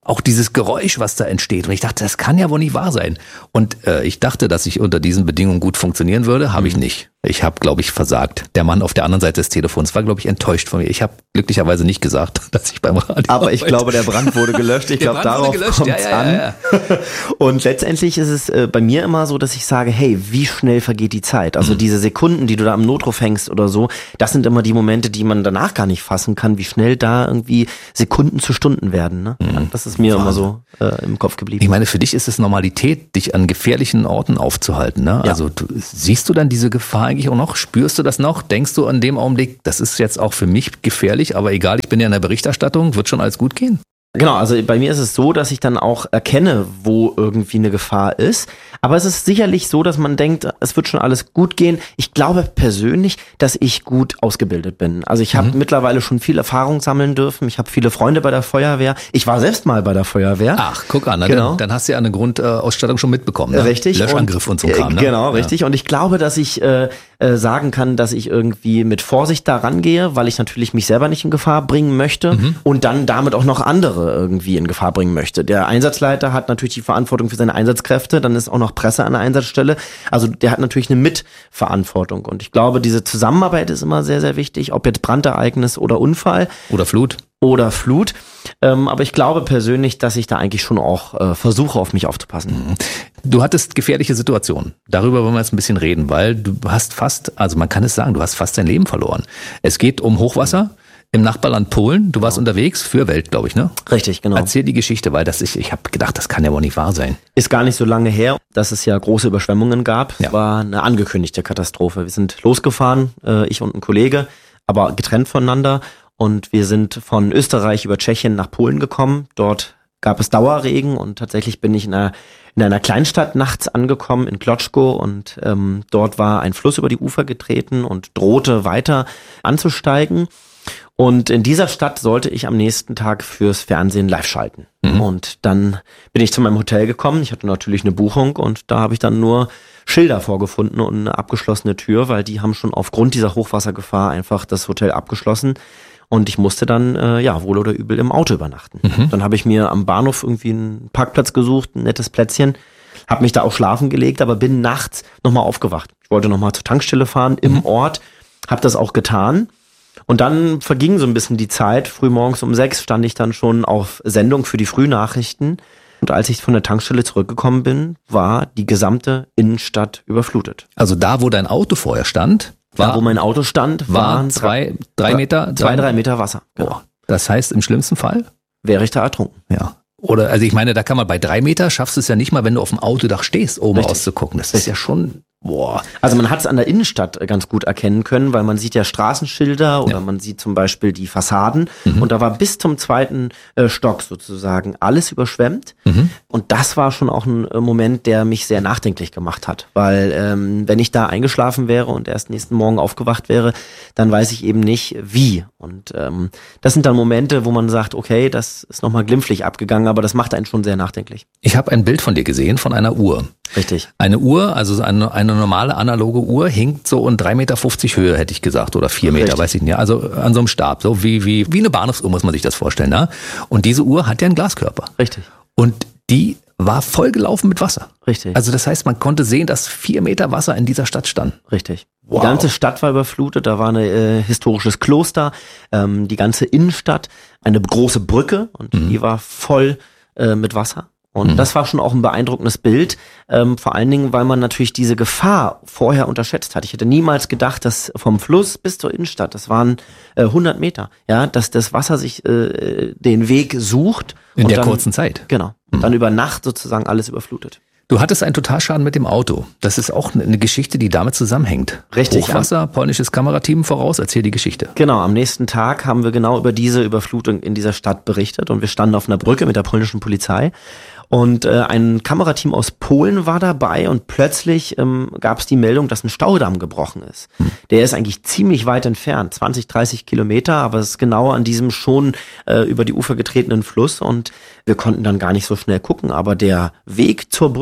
Auch dieses Geräusch, was da entsteht. Und ich dachte, das kann ja wohl nicht wahr sein. Und äh, ich dachte, dass ich unter diesen Bedingungen gut funktionieren würde. Habe ich nicht. Ich habe, glaube ich, versagt. Der Mann auf der anderen Seite des Telefons war, glaube ich, enttäuscht von mir. Ich habe glücklicherweise nicht gesagt, dass ich beim Radio Aber ich arbeite. glaube, der Brand wurde gelöscht. Ich glaube, darauf kommt es ja, ja, an. Ja, ja. Und letztendlich ist es äh, bei mir immer so, dass ich sage, hey, wie schnell vergeht die Zeit? Also mhm. diese Sekunden, die du da am Notruf hängst oder so, das sind immer die Momente, die man danach gar nicht fassen kann, wie schnell da irgendwie Sekunden zu Stunden werden. Ne? Mhm. Das ist mir Wahnsinn. immer so äh, im Kopf geblieben. Ich meine, für dich ist es Normalität, dich an gefährlichen Orten aufzuhalten. Ne? Ja. Also du, siehst du dann diese Gefahr eigentlich auch noch? Spürst du das noch? Denkst du an dem Augenblick, das ist jetzt auch für mich gefährlich, aber egal, ich bin ja in der Berichterstattung, wird schon alles gut gehen? Genau, also bei mir ist es so, dass ich dann auch erkenne, wo irgendwie eine Gefahr ist. Aber es ist sicherlich so, dass man denkt, es wird schon alles gut gehen. Ich glaube persönlich, dass ich gut ausgebildet bin. Also ich habe mhm. mittlerweile schon viel Erfahrung sammeln dürfen. Ich habe viele Freunde bei der Feuerwehr. Ich war selbst mal bei der Feuerwehr. Ach, guck an, genau. dann, dann hast du ja eine Grundausstattung schon mitbekommen. Ne? Richtig. Löschangriff und, und so Kram. Ne? Genau, ja. richtig. Und ich glaube, dass ich äh, äh, sagen kann, dass ich irgendwie mit Vorsicht da rangehe, weil ich natürlich mich selber nicht in Gefahr bringen möchte mhm. und dann damit auch noch andere irgendwie in Gefahr bringen möchte. Der Einsatzleiter hat natürlich die Verantwortung für seine Einsatzkräfte, dann ist auch noch Presse an der Einsatzstelle. Also der hat natürlich eine Mitverantwortung. Und ich glaube, diese Zusammenarbeit ist immer sehr, sehr wichtig, ob jetzt Brandereignis oder Unfall. Oder Flut. Oder Flut. Ähm, aber ich glaube persönlich, dass ich da eigentlich schon auch äh, versuche, auf mich aufzupassen. Du hattest gefährliche Situationen. Darüber wollen wir jetzt ein bisschen reden, weil du hast fast, also man kann es sagen, du hast fast dein Leben verloren. Es geht um Hochwasser im Nachbarland Polen. Du warst genau. unterwegs für Welt, glaube ich, ne? Richtig, genau. Erzähl die Geschichte, weil das ich, ich habe gedacht, das kann ja wohl nicht wahr sein. Ist gar nicht so lange her, dass es ja große Überschwemmungen gab. Ja. Es war eine angekündigte Katastrophe. Wir sind losgefahren, äh, ich und ein Kollege, aber getrennt voneinander. Und wir sind von Österreich über Tschechien nach Polen gekommen. Dort gab es Dauerregen und tatsächlich bin ich in einer, in einer Kleinstadt nachts angekommen, in Kloczko. Und ähm, dort war ein Fluss über die Ufer getreten und drohte weiter anzusteigen. Und in dieser Stadt sollte ich am nächsten Tag fürs Fernsehen live schalten. Mhm. Und dann bin ich zu meinem Hotel gekommen. Ich hatte natürlich eine Buchung und da habe ich dann nur Schilder vorgefunden und eine abgeschlossene Tür, weil die haben schon aufgrund dieser Hochwassergefahr einfach das Hotel abgeschlossen. Und ich musste dann, äh, ja, wohl oder übel im Auto übernachten. Mhm. Dann habe ich mir am Bahnhof irgendwie einen Parkplatz gesucht, ein nettes Plätzchen, habe mich da auch schlafen gelegt, aber bin nachts nochmal aufgewacht. Ich wollte nochmal zur Tankstelle fahren im mhm. Ort, habe das auch getan. Und dann verging so ein bisschen die Zeit. Frühmorgens um sechs stand ich dann schon auf Sendung für die Frühnachrichten. Und als ich von der Tankstelle zurückgekommen bin, war die gesamte Innenstadt überflutet. Also da, wo dein Auto vorher stand, war, da, wo mein Auto stand, war waren zwei, drei Meter, zwei, drei Meter Wasser. Genau. Das heißt, im schlimmsten Fall wäre ich da ertrunken. Ja. Oder, also ich meine, da kann man bei drei Meter schaffst du es ja nicht mal, wenn du auf dem Autodach stehst, oben Richtig. rauszugucken. Das Richtig. ist ja schon, boah. Also man hat es an der Innenstadt ganz gut erkennen können, weil man sieht ja Straßenschilder oder ja. man sieht zum Beispiel die Fassaden. Mhm. Und da war bis zum zweiten äh, Stock sozusagen alles überschwemmt. Mhm. Und das war schon auch ein äh, Moment, der mich sehr nachdenklich gemacht hat. Weil ähm, wenn ich da eingeschlafen wäre und erst nächsten Morgen aufgewacht wäre, dann weiß ich eben nicht, wie. Und ähm, das sind dann Momente, wo man sagt, okay, das ist nochmal glimpflich abgegangen, aber das macht einen schon sehr nachdenklich. Ich habe ein Bild von dir gesehen, von einer Uhr. Richtig. Eine Uhr, also eine, eine normale analoge Uhr, hinkt so in drei Meter fünfzig Höhe, hätte ich gesagt, oder vier Meter, Richtig. weiß ich nicht. Also an so einem Stab, so wie, wie, wie eine Bahnhofsuhr muss man sich das vorstellen. Ne? Und diese Uhr hat ja einen Glaskörper. Richtig. Und die war voll gelaufen mit Wasser. Richtig. Also das heißt, man konnte sehen, dass vier Meter Wasser in dieser Stadt stand. Richtig. Wow. Die ganze Stadt war überflutet, da war ein äh, historisches Kloster, ähm, die ganze Innenstadt, eine große Brücke und mhm. die war voll äh, mit Wasser. Und mhm. das war schon auch ein beeindruckendes Bild, ähm, vor allen Dingen, weil man natürlich diese Gefahr vorher unterschätzt hat. Ich hätte niemals gedacht, dass vom Fluss bis zur Innenstadt, das waren äh, hundert Meter, ja, dass das Wasser sich äh, den Weg sucht. In und der dann, kurzen Zeit. Genau. Mhm. Und dann über Nacht sozusagen alles überflutet. Du hattest einen Totalschaden mit dem Auto. Das ist auch eine Geschichte, die damit zusammenhängt. Richtig. Hochwasser, polnisches Kamerateam voraus, erzähl die Geschichte. Genau, am nächsten Tag haben wir genau über diese Überflutung in dieser Stadt berichtet und wir standen auf einer Brücke mit der polnischen Polizei. Und äh, ein Kamerateam aus Polen war dabei und plötzlich ähm, gab es die Meldung, dass ein Staudamm gebrochen ist. Hm. Der ist eigentlich ziemlich weit entfernt, zwanzig, dreißig Kilometer, aber es ist genau an diesem schon äh, über die Ufer getretenen Fluss und wir konnten dann gar nicht so schnell gucken, aber der Weg zur Brücke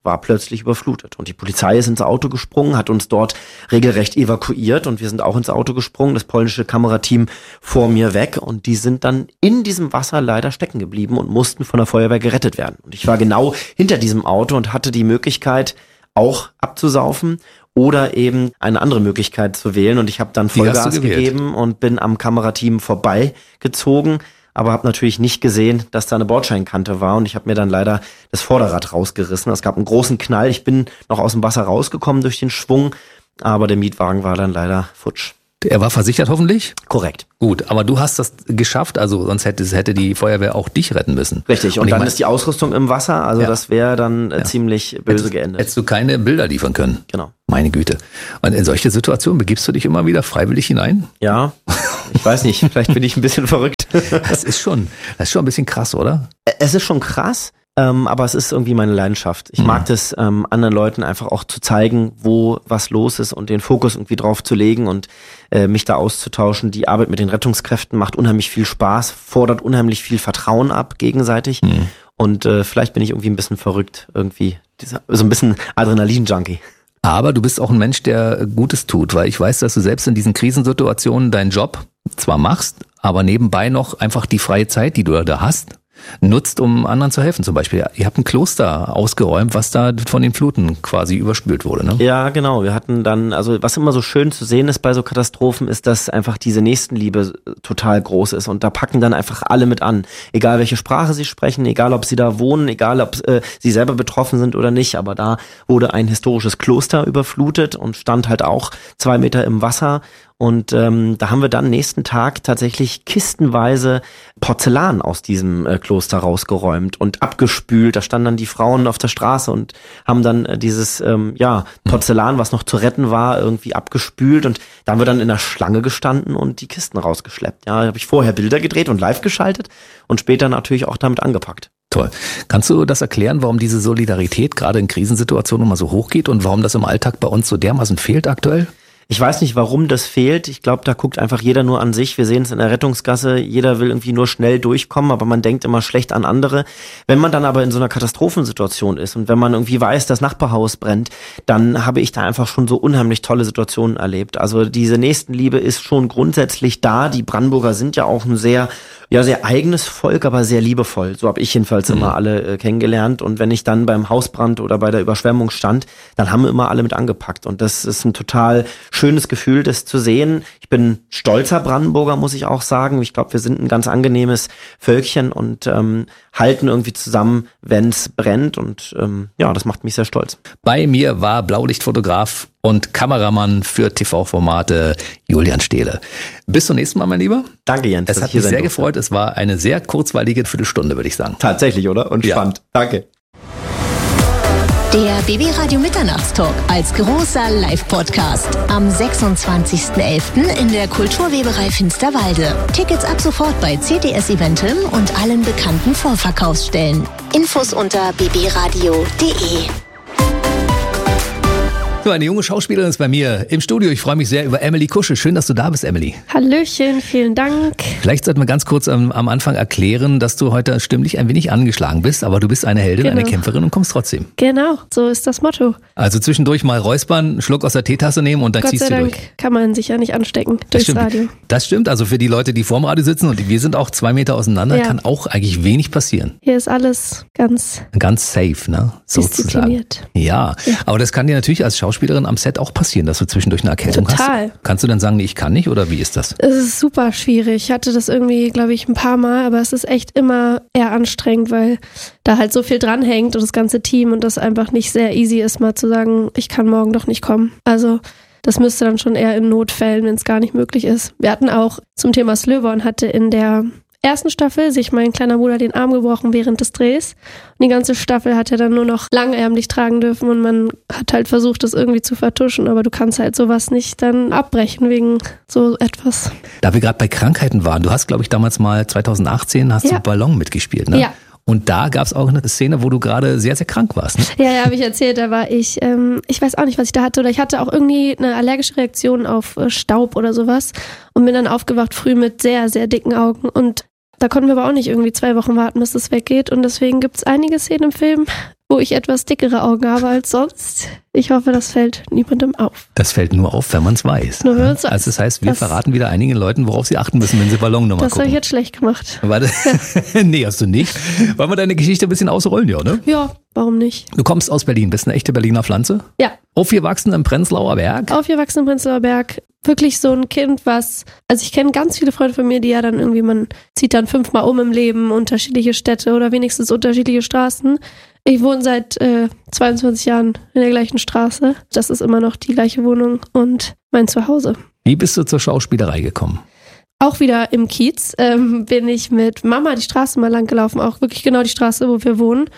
war plötzlich überflutet. Und die Polizei ist ins Auto gesprungen, hat uns dort regelrecht evakuiert und wir sind auch ins Auto gesprungen, das polnische Kamerateam vor mir weg und die sind dann in diesem Wasser leider stecken geblieben und mussten von der Feuerwehr gerettet werden. Und ich war genau hinter diesem Auto und hatte die Möglichkeit, auch abzusaufen oder eben eine andere Möglichkeit zu wählen. Und ich habe dann Vollgas gegeben und bin am Kamerateam vorbeigezogen, aber habe natürlich nicht gesehen, dass da eine Bordscheinkante war und ich habe mir dann leider das Vorderrad rausgerissen. Es gab einen großen Knall. Ich bin noch aus dem Wasser rausgekommen durch den Schwung, aber der Mietwagen war dann leider futsch. Er war versichert hoffentlich? Korrekt. Gut, aber du hast das geschafft, also sonst hätte, hätte die Feuerwehr auch dich retten müssen. Richtig, und, und dann mein, ist die Ausrüstung im Wasser, also ja. das wäre dann äh, ja. ziemlich böse hättest, geendet. Hättest du keine Bilder liefern können? Genau. Meine Güte. Und in solche Situationen begibst du dich immer wieder freiwillig hinein? Ja, ich weiß nicht, vielleicht bin ich ein bisschen verrückt. Das ist schon, das ist schon ein bisschen krass, oder? Es ist schon krass. Ähm, aber es ist irgendwie meine Leidenschaft. Ich mhm. mag das, ähm, anderen Leuten einfach auch zu zeigen, wo was los ist und den Fokus irgendwie drauf zu legen und äh, mich da auszutauschen. Die Arbeit mit den Rettungskräften macht unheimlich viel Spaß, fordert unheimlich viel Vertrauen ab, gegenseitig. Mhm. Und äh, vielleicht bin ich irgendwie ein bisschen verrückt, irgendwie dieser, so ein bisschen Adrenalin-Junkie. Aber du bist auch ein Mensch, der Gutes tut, weil ich weiß, dass du selbst in diesen Krisensituationen deinen Job zwar machst, aber nebenbei noch einfach die freie Zeit, die du da hast, nutzt, um anderen zu helfen. Zum Beispiel, ihr habt ein Kloster ausgeräumt, was da von den Fluten quasi überspült wurde, ne? Ja, genau. Wir hatten dann, also was immer so schön zu sehen ist bei so Katastrophen, ist, dass einfach diese Nächstenliebe total groß ist und da packen dann einfach alle mit an. Egal welche Sprache sie sprechen, egal ob sie da wohnen, egal ob äh, sie selber betroffen sind oder nicht, aber da wurde ein historisches Kloster überflutet und stand halt auch zwei Meter im Wasser. Und ähm, da haben wir dann nächsten Tag tatsächlich kistenweise Porzellan aus diesem äh, Kloster rausgeräumt und abgespült. Da standen dann die Frauen auf der Straße und haben dann äh, dieses ähm, ja Porzellan, was noch zu retten war, irgendwie abgespült. Und da haben wir dann in der Schlange gestanden und die Kisten rausgeschleppt. Ja, da habe ich vorher Bilder gedreht und live geschaltet und später natürlich auch damit angepackt. Toll. Kannst du das erklären, warum diese Solidarität gerade in Krisensituationen immer so hoch geht und warum das im Alltag bei uns so dermaßen fehlt aktuell? Ich weiß nicht, warum das fehlt. Ich glaube, da guckt einfach jeder nur an sich. Wir sehen es in der Rettungsgasse. Jeder will irgendwie nur schnell durchkommen, aber man denkt immer schlecht an andere. Wenn man dann aber in so einer Katastrophensituation ist und wenn man irgendwie weiß, das Nachbarhaus brennt, dann habe ich da einfach schon so unheimlich tolle Situationen erlebt. Also diese Nächstenliebe ist schon grundsätzlich da. Die Brandenburger sind ja auch ein sehr, ja, sehr eigenes Volk, aber sehr liebevoll. So habe ich jedenfalls mhm. immer alle äh, kennengelernt. Und wenn ich dann beim Hausbrand oder bei der Überschwemmung stand, dann haben immer alle mit angepackt. Und das ist ein total schönes Gefühl, das zu sehen. Ich bin stolzer Brandenburger, muss ich auch sagen. Ich glaube, wir sind ein ganz angenehmes Völkchen und ähm, halten irgendwie zusammen, wenn es brennt. Und ähm, ja, das macht mich sehr stolz. Bei mir war Blaulichtfotograf und Kameramann für T V-Formate Julian Stehle. Bis zum nächsten Mal, mein Lieber. Danke, Jens. Es hat mich sehr gefreut. Es war eine sehr kurzweilige Viertelstunde, würde ich sagen. Tatsächlich, oder? Und spannend. Ja. Danke. Der B B Radio Mitternachtstalk als großer Live-Podcast am sechsundzwanzigsten elften in der Kulturweberei Finsterwalde. Tickets ab sofort bei C T S Eventim und allen bekannten Vorverkaufsstellen. Infos unter b b radio punkt de. So, eine junge Schauspielerin ist bei mir im Studio. Ich freue mich sehr über Emily Kusche. Schön, dass du da bist, Emily. Hallöchen, vielen Dank. Vielleicht sollten wir ganz kurz am, am Anfang erklären, dass du heute stimmlich ein wenig angeschlagen bist, aber du bist eine Heldin, genau. eine Kämpferin und kommst trotzdem. Genau, so ist das Motto. Also zwischendurch mal räuspern, einen Schluck aus der Teetasse nehmen und dann Gott ziehst sei du Dank durch. Kann man sich ja nicht anstecken das durchs stimmt. Radio. Das stimmt, also für die Leute, die vorm Radio sitzen und wir sind auch zwei Meter auseinander, ja. kann auch eigentlich wenig passieren. Hier ist alles ganz Ganz safe, ne? Sozusagen. Ja, ja, aber das kann dir natürlich als Schauspielerin am Set auch passieren, dass du zwischendurch eine Erkältung Total. hast. Kannst du dann sagen, nee, ich kann nicht oder wie ist das? Es ist super schwierig. Ich hatte das irgendwie, glaube ich, ein paar Mal, aber es ist echt immer eher anstrengend, weil da halt so viel dranhängt und das ganze Team und das einfach nicht sehr easy ist, mal zu sagen, ich kann morgen doch nicht kommen. Also das müsste dann schon eher in Notfällen, wenn es gar nicht möglich ist. Wir hatten auch zum Thema Slöborn hatte in der ersten Staffel sich mein kleiner Bruder den Arm gebrochen während des Drehs. Und die ganze Staffel hat er dann nur noch langärmlich tragen dürfen und man hat halt versucht, das irgendwie zu vertuschen, aber du kannst halt sowas nicht dann abbrechen wegen so etwas. Da wir gerade bei Krankheiten waren, du hast, glaube ich, damals mal zweitausendachtzehn hast ja. du Ballon mitgespielt, ne? Ja. Und da gab es auch eine Szene, wo du gerade sehr, sehr krank warst. Ne? Ja, ja, habe ich erzählt. Da war ich, ähm, ich weiß auch nicht, was ich da hatte. Oder ich hatte auch irgendwie eine allergische Reaktion auf äh, Staub oder sowas und bin dann aufgewacht früh mit sehr, sehr dicken Augen. Und Da konnten wir aber auch nicht irgendwie zwei Wochen warten, bis es weggeht. Und deswegen gibt es einige Szenen im Film, wo ich etwas dickere Augen habe als sonst. Ich hoffe, das fällt niemandem auf. Das fällt nur auf, wenn man es weiß. Nur wenn man es weiß. Also das heißt, wir das, verraten wieder einigen Leuten, worauf sie achten müssen, wenn sie Ballonnummer das gucken. Das habe ich jetzt schlecht gemacht. Warte. Nee, hast du nicht. Wollen wir deine Geschichte ein bisschen ausrollen, ja, ne? Ja, warum nicht? Du kommst aus Berlin, bist eine echte Berliner Pflanze? Ja. Aufgewachsen im Prenzlauer Berg? Aufgewachsen im Prenzlauer Berg. Wirklich so ein Kind, was, also ich kenne ganz viele Freunde von mir, die ja dann irgendwie, man zieht dann fünfmal um im Leben, unterschiedliche Städte oder wenigstens unterschiedliche Straßen. Ich wohne seit äh, zweiundzwanzig Jahren in der gleichen Straße. Das ist immer noch die gleiche Wohnung und mein Zuhause. Wie bist du zur Schauspielerei gekommen? Auch wieder im Kiez ähm, bin ich mit Mama die Straße mal lang gelaufen, auch wirklich genau die Straße, wo wir wohnen.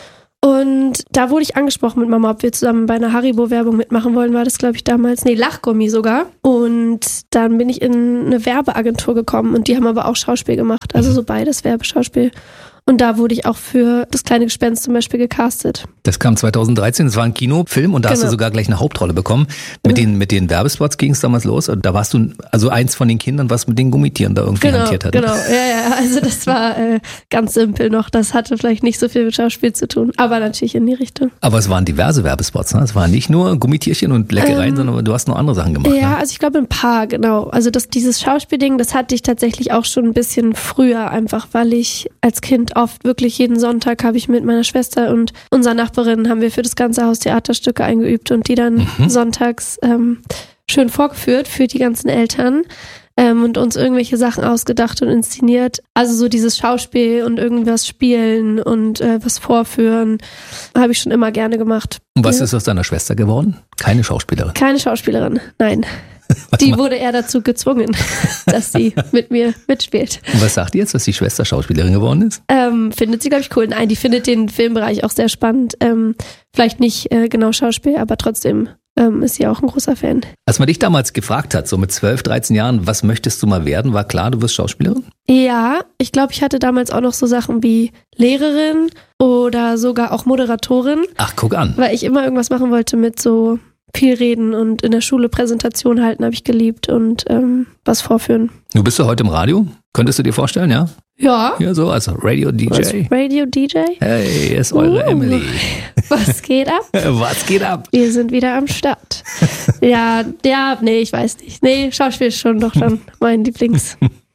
Und da wurde ich angesprochen mit Mama, ob wir zusammen bei einer Haribo-Werbung mitmachen wollen, war das, glaube ich, damals. Nee, Lachgummi sogar. Und dann bin ich in eine Werbeagentur gekommen und die haben aber auch Schauspiel gemacht. Also so beides, Werbeschauspiel. Und da wurde ich auch für Das kleine Gespenst zum Beispiel gecastet. Das kam zweitausenddreizehn, das war ein Kinofilm und da genau. hast du sogar gleich eine Hauptrolle bekommen. Mit, mhm. den, mit den Werbespots ging es damals los und da warst du also eins von den Kindern, was mit den Gummitieren da irgendwie genau, hantiert hat. Genau, ja, ja, also das war äh, ganz simpel noch. Das hatte vielleicht nicht so viel mit Schauspiel zu tun, aber natürlich in die Richtung. Aber es waren diverse Werbespots, ne? Es waren nicht nur Gummitierchen und Leckereien, ähm, sondern du hast noch andere Sachen gemacht. Ja, ne? also ich glaube ein paar, genau. Also das, dieses Schauspielding, das hatte ich tatsächlich auch schon ein bisschen früher, einfach weil ich als Kind oft wirklich jeden Sonntag habe ich mit meiner Schwester und unserer Nachbarin haben wir für das ganze Haus Theaterstücke eingeübt und die dann mhm. sonntags ähm, schön vorgeführt für die ganzen Eltern ähm, und uns irgendwelche Sachen ausgedacht und inszeniert. Also so dieses Schauspiel und irgendwas spielen und äh, was vorführen, habe ich schon immer gerne gemacht. Und was ja. ist aus deiner Schwester geworden? Keine Schauspielerin? Keine Schauspielerin, nein. Die wurde eher dazu gezwungen, dass sie mit mir mitspielt. Und was sagt die jetzt, dass die Schwester Schauspielerin geworden ist? Ähm, findet sie, glaube ich, cool. Nein, die findet den Filmbereich auch sehr spannend. Ähm, vielleicht nicht äh, genau Schauspiel, aber trotzdem ähm, ist sie auch ein großer Fan. Als man dich damals gefragt hat, so mit zwölf, dreizehn Jahren, was möchtest du mal werden, war klar, du wirst Schauspielerin? Ja, ich glaube, ich hatte damals auch noch so Sachen wie Lehrerin oder sogar auch Moderatorin. Ach, guck an. Weil ich immer irgendwas machen wollte mit so viel reden und in der Schule Präsentation halten habe ich geliebt und ähm, was vorführen. Du bist ja heute im Radio? Könntest du dir vorstellen, ja? Ja. Ja, so als Radio-D J. Als Radio-D J? Hey, ist eure uh, Emily. Was geht ab? Was geht ab? Wir sind wieder am Start. ja, ja, nee, ich weiß nicht. Nee, Schauspiel ist schon doch dann mein Lieblings.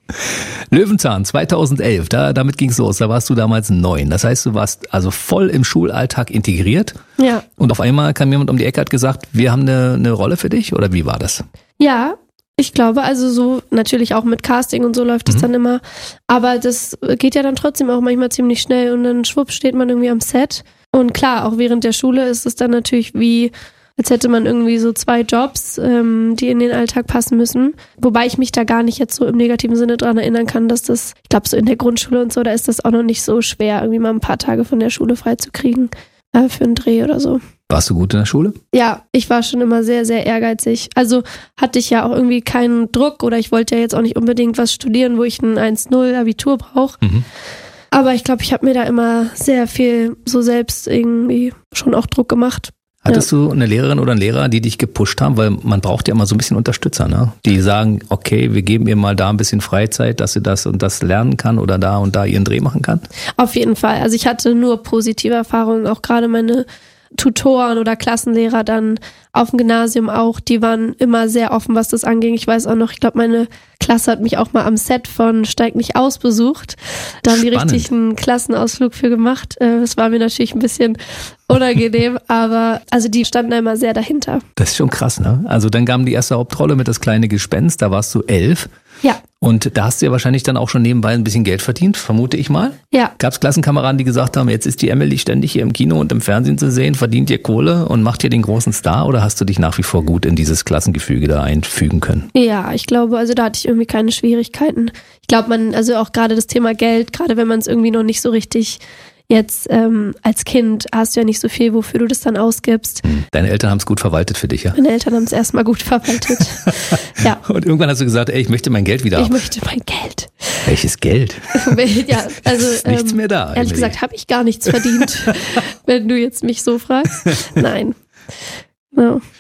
Löwenzahn zweitausendelf, da, damit ging's los, da warst du damals neun. Das heißt, du warst also voll im Schulalltag integriert. Ja. Und auf einmal kam jemand um die Ecke, hat gesagt, wir haben eine, eine Rolle für dich, oder wie war das? Ja, ich glaube, also so natürlich auch mit Casting und so läuft es mhm. dann immer. Aber das geht ja dann trotzdem auch manchmal ziemlich schnell und dann schwupp steht man irgendwie am Set. Und klar, auch während der Schule ist es dann natürlich wie, als hätte man irgendwie so zwei Jobs, ähm, die in den Alltag passen müssen. Wobei ich mich da gar nicht jetzt so im negativen Sinne dran erinnern kann, dass das, ich glaube so in der Grundschule und so, da ist das auch noch nicht so schwer, irgendwie mal ein paar Tage von der Schule freizukriegen äh, für einen Dreh oder so. Warst du gut in der Schule? Ja, ich war schon immer sehr, sehr ehrgeizig. Also hatte ich ja auch irgendwie keinen Druck oder ich wollte ja jetzt auch nicht unbedingt was studieren, wo ich ein eins null Abitur brauche. Mhm. Aber ich glaube, ich habe mir da immer sehr viel so selbst irgendwie schon auch Druck gemacht. Hattest ja. du eine Lehrerin oder einen Lehrer, die dich gepusht haben? Weil man braucht ja immer so ein bisschen Unterstützer, ne? Die sagen, okay, wir geben ihr mal da ein bisschen Freizeit, dass sie das und das lernen kann oder da und da ihren Dreh machen kann? Auf jeden Fall. Also ich hatte nur positive Erfahrungen, auch gerade meine Tutoren oder Klassenlehrer dann auf dem Gymnasium auch, die waren immer sehr offen, was das anging. Ich weiß auch noch, ich glaube, meine Klasse hat mich auch mal am Set von Steig nicht aus besucht. Da haben die richtig einen Klassenausflug für gemacht. Das war mir natürlich ein bisschen unangenehm, aber also die standen da immer sehr dahinter. Das ist schon krass, ne? Also dann kam die erste Hauptrolle mit Das kleine Gespenst, da warst du elf. Ja. Und da hast du ja wahrscheinlich dann auch schon nebenbei ein bisschen Geld verdient, vermute ich mal. Ja. Gab es Klassenkameraden, die gesagt haben, jetzt ist die Emily ständig hier im Kino und im Fernsehen zu sehen, verdient ihr Kohle und macht hier den großen Star, oder hast du dich nach wie vor gut in dieses Klassengefüge da einfügen können? Ja, ich glaube, also da hatte ich irgendwie keine Schwierigkeiten. Ich glaube, man, also auch gerade das Thema Geld, gerade wenn man es irgendwie noch nicht so richtig jetzt ähm, als Kind hast du ja nicht so viel, wofür du das dann ausgibst. Deine Eltern haben es gut verwaltet für dich, ja? Meine Eltern haben es erstmal gut verwaltet. Ja. Und irgendwann hast du gesagt, ey, ich möchte mein Geld wieder Ich haben. möchte mein Geld. Welches Geld? Ja, also ist nichts ähm, mehr da. Ehrlich Emily. gesagt, habe ich gar nichts verdient, wenn du jetzt mich so fragst. Nein. No.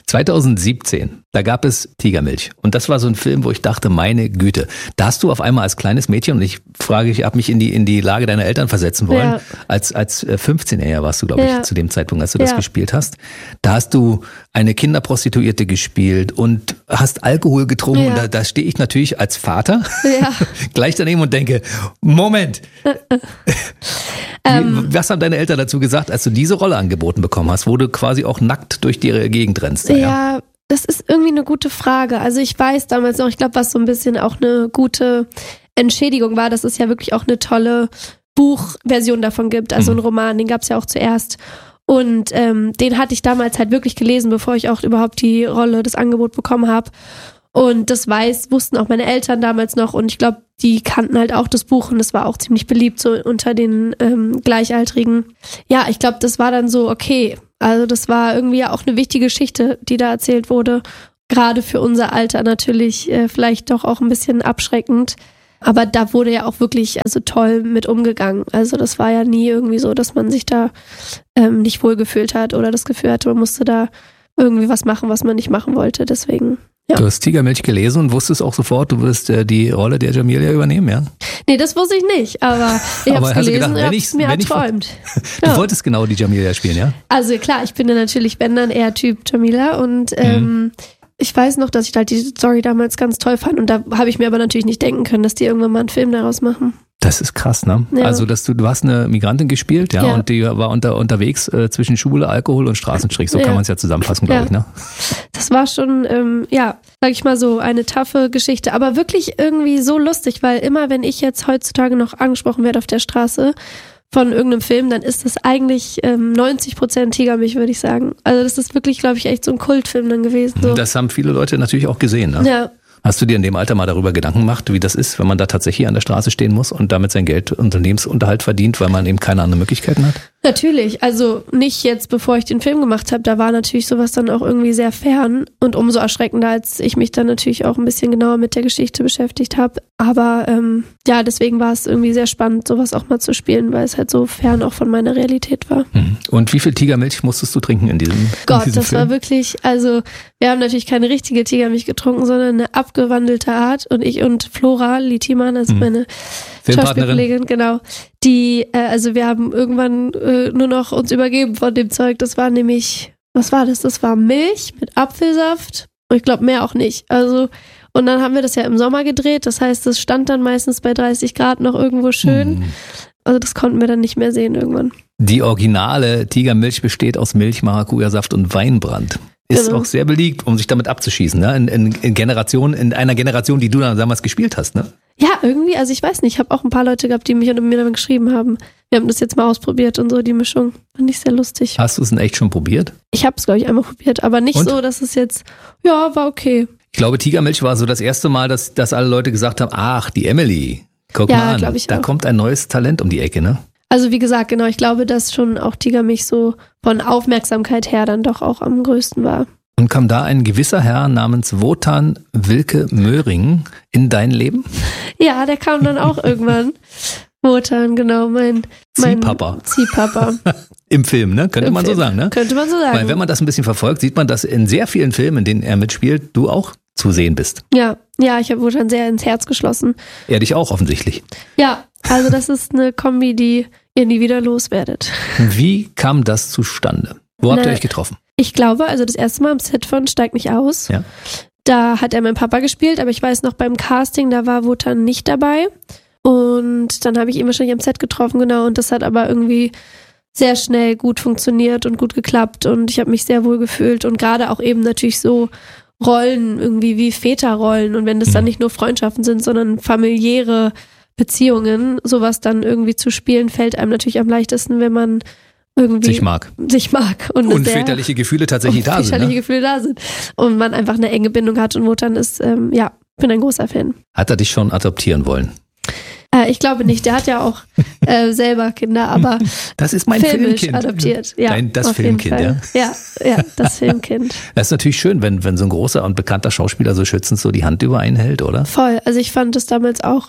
zweitausendsiebzehn, da gab es Tigermilch. Und das war so ein Film, wo ich dachte, meine Güte, da hast du auf einmal als kleines Mädchen, und ich frage, ich habe mich in die, in die Lage deiner Eltern versetzen wollen, Ja. als, als fünfzehnjähriger warst du, glaube ich, Ja. zu dem Zeitpunkt, als du das Ja. gespielt hast. Da hast du eine Kinderprostituierte gespielt und hast Alkohol getrunken. Ja. Und da, da stehe ich natürlich als Vater Ja. gleich daneben und denke, Moment, Ähm, Wie, was haben deine Eltern dazu gesagt, als du diese Rolle angeboten bekommen hast, wo du quasi auch nackt durch die Gegend rennst? Ja, Ja. das ist irgendwie eine gute Frage. Also ich weiß damals noch, ich glaube, was so ein bisschen auch eine gute Entschädigung war, dass es ja wirklich auch eine tolle Buchversion davon gibt. Also Mhm. ein Roman, den gab es ja auch zuerst. Und ähm, den hatte ich damals halt wirklich gelesen, bevor ich auch überhaupt die Rolle, das Angebot bekommen habe. Und das weiß, wussten auch meine Eltern damals noch. Und ich glaube, die kannten halt auch das Buch und das war auch ziemlich beliebt so unter den ähm, Gleichaltrigen. Ja, ich glaube, das war dann so okay. Also das war irgendwie ja auch eine wichtige Geschichte, die da erzählt wurde. Gerade für unser Alter natürlich äh, vielleicht doch auch ein bisschen abschreckend. Aber da wurde ja auch wirklich also toll mit umgegangen. Also das war ja nie irgendwie so, dass man sich da ähm, nicht wohlgefühlt hat oder das Gefühl hatte, man musste da irgendwie was machen, was man nicht machen wollte. Deswegen, ja. Du hast Tigermilch gelesen und wusstest auch sofort, du wirst äh, die Rolle der Jamilia übernehmen, ja? Nee, das wusste ich nicht, aber ich habe Aber es hast du gelesen gedacht, und wenn habe ich- es mir wenn ich- erträumt. Du Ja. wolltest genau die Jamilia spielen, ja? Also klar, ich bin ja natürlich, wenn dann eher Typ Jamila und ähm, ich weiß noch, dass ich halt die Story damals ganz toll fand und da habe ich mir aber natürlich nicht denken können, dass die irgendwann mal einen Film daraus machen. Das ist krass, ne? Ja. Also, dass du, du hast eine Migrantin gespielt, ja, Ja. und die war unter, unterwegs äh, zwischen Schule, Alkohol und Straßenstrich. So Ja. kann man es ja zusammenfassen, glaube Ja. ich, ne? Das war schon, ähm, ja, sag ich mal so, eine taffe Geschichte, aber wirklich irgendwie so lustig, weil immer, wenn ich jetzt heutzutage noch angesprochen werde auf der Straße von irgendeinem Film, dann ist das eigentlich ähm, neunzig Prozent Tigermilch, würde ich sagen. Also das ist wirklich, glaube ich, echt so ein Kultfilm dann gewesen. So. Das haben viele Leute natürlich auch gesehen, ne? Ja. Hast du dir in dem Alter mal darüber Gedanken gemacht, wie das ist, wenn man da tatsächlich an der Straße stehen muss und damit sein Geld und Lebensunterhalt verdient, weil man eben keine anderen Möglichkeiten hat? Natürlich, also nicht jetzt, bevor ich den Film gemacht habe, da war natürlich sowas dann auch irgendwie sehr fern und umso erschreckender, als ich mich dann natürlich auch ein bisschen genauer mit der Geschichte beschäftigt habe. Aber ähm, ja, deswegen war es irgendwie sehr spannend, sowas auch mal zu spielen, weil es halt so fern auch von meiner Realität war. Mhm. Und wie viel Tigermilch musstest du trinken in diesem, in Gott, diesem das Film? war wirklich, also wir haben natürlich keine richtige Tigermilch getrunken, sondern eine abgewandelte Art und ich und Flora Litiman, also Mhm. meine Filmpartnerin? Schauspielkollegin, genau, die, äh, also wir haben irgendwann äh, nur noch uns übergeben von dem Zeug, das war nämlich, was war das? Das war Milch mit Apfelsaft und ich glaube mehr auch nicht, also und dann haben wir das ja im Sommer gedreht, das heißt, das stand dann meistens bei dreißig Grad noch irgendwo schön, Mhm. also das konnten wir dann nicht mehr sehen irgendwann. Die originale Tigermilch besteht aus Milch, Maracuja-Saft und Weinbrand. Ist Genau. auch sehr beliebt, um sich damit abzuschießen, ne? In, in, in Generationen, in einer Generation, die du dann damals gespielt hast, ne? Ja, irgendwie, also ich weiß nicht, ich habe auch ein paar Leute gehabt, die mich und mir dann geschrieben haben. Wir haben das jetzt mal ausprobiert und so, die Mischung. Fand ich sehr lustig. Hast du es denn echt schon probiert? Ich habe es, glaube ich, einmal probiert, aber nicht Und? so, dass es jetzt, ja, war okay. Ich glaube, Tigermilch war so das erste Mal, dass, dass alle Leute gesagt haben, ach, die Emily, guck Ja, mal an, glaub ich da auch. kommt ein neues Talent um die Ecke, ne? Also wie gesagt, genau, ich glaube, dass schon auch Tigermilch so von Aufmerksamkeit her dann doch auch am größten war. Und kam da ein gewisser Herr namens Wotan Wilke Möhring in dein Leben? Ja, der kam dann auch irgendwann. Wotan, genau, mein, mein Ziehpapa. Ziehpapa. Im Film, ne? Könnte Im man Film. so sagen, ne? Könnte man so sagen. Weil wenn man das ein bisschen verfolgt, sieht man, dass in sehr vielen Filmen, in denen er mitspielt, du auch zu sehen bist. ja, ja, ich habe Wotan sehr ins Herz geschlossen. Er dich auch offensichtlich. Ja, also das ist eine Kombi, die ihr nie wieder loswerdet. Wie kam das zustande? Wo habt ihr Na, euch getroffen? Ich glaube, also das erste Mal am Set von Steig nicht aus. Ja. Da hat er mein Papa gespielt, aber ich weiß noch beim Casting, da war Wotan nicht dabei. Und dann habe ich ihn wahrscheinlich am Set getroffen, genau. Und das hat aber irgendwie sehr schnell gut funktioniert und gut geklappt. Und ich habe mich sehr wohl gefühlt. Und gerade auch eben natürlich so Rollen, irgendwie wie Väterrollen. Und wenn das dann nicht nur Freundschaften sind, sondern familiäre Beziehungen, sowas dann irgendwie zu spielen, fällt einem natürlich am leichtesten, wenn man irgendwie Sich mag. sich mag. Und, eine Und sehr- väterliche Gefühle tatsächlich und da sind. väterliche Ne? Gefühle da sind. Und man einfach eine enge Bindung hat. Und Wotan ist, ähm, ja, bin ein großer Fan. Hat er dich schon adoptieren wollen? Äh, ich glaube nicht. Der hat ja auch äh, selber Kinder, aber Das ist mein filmisch Filmkind. adoptiert. Ja, Dein, das auf jeden Filmkind, Fall. ja. Ja, ja, das Filmkind. Das ist natürlich schön, wenn, wenn so ein großer und bekannter Schauspieler so schützend so die Hand über einen hält, oder? Voll. Also ich fand das damals auch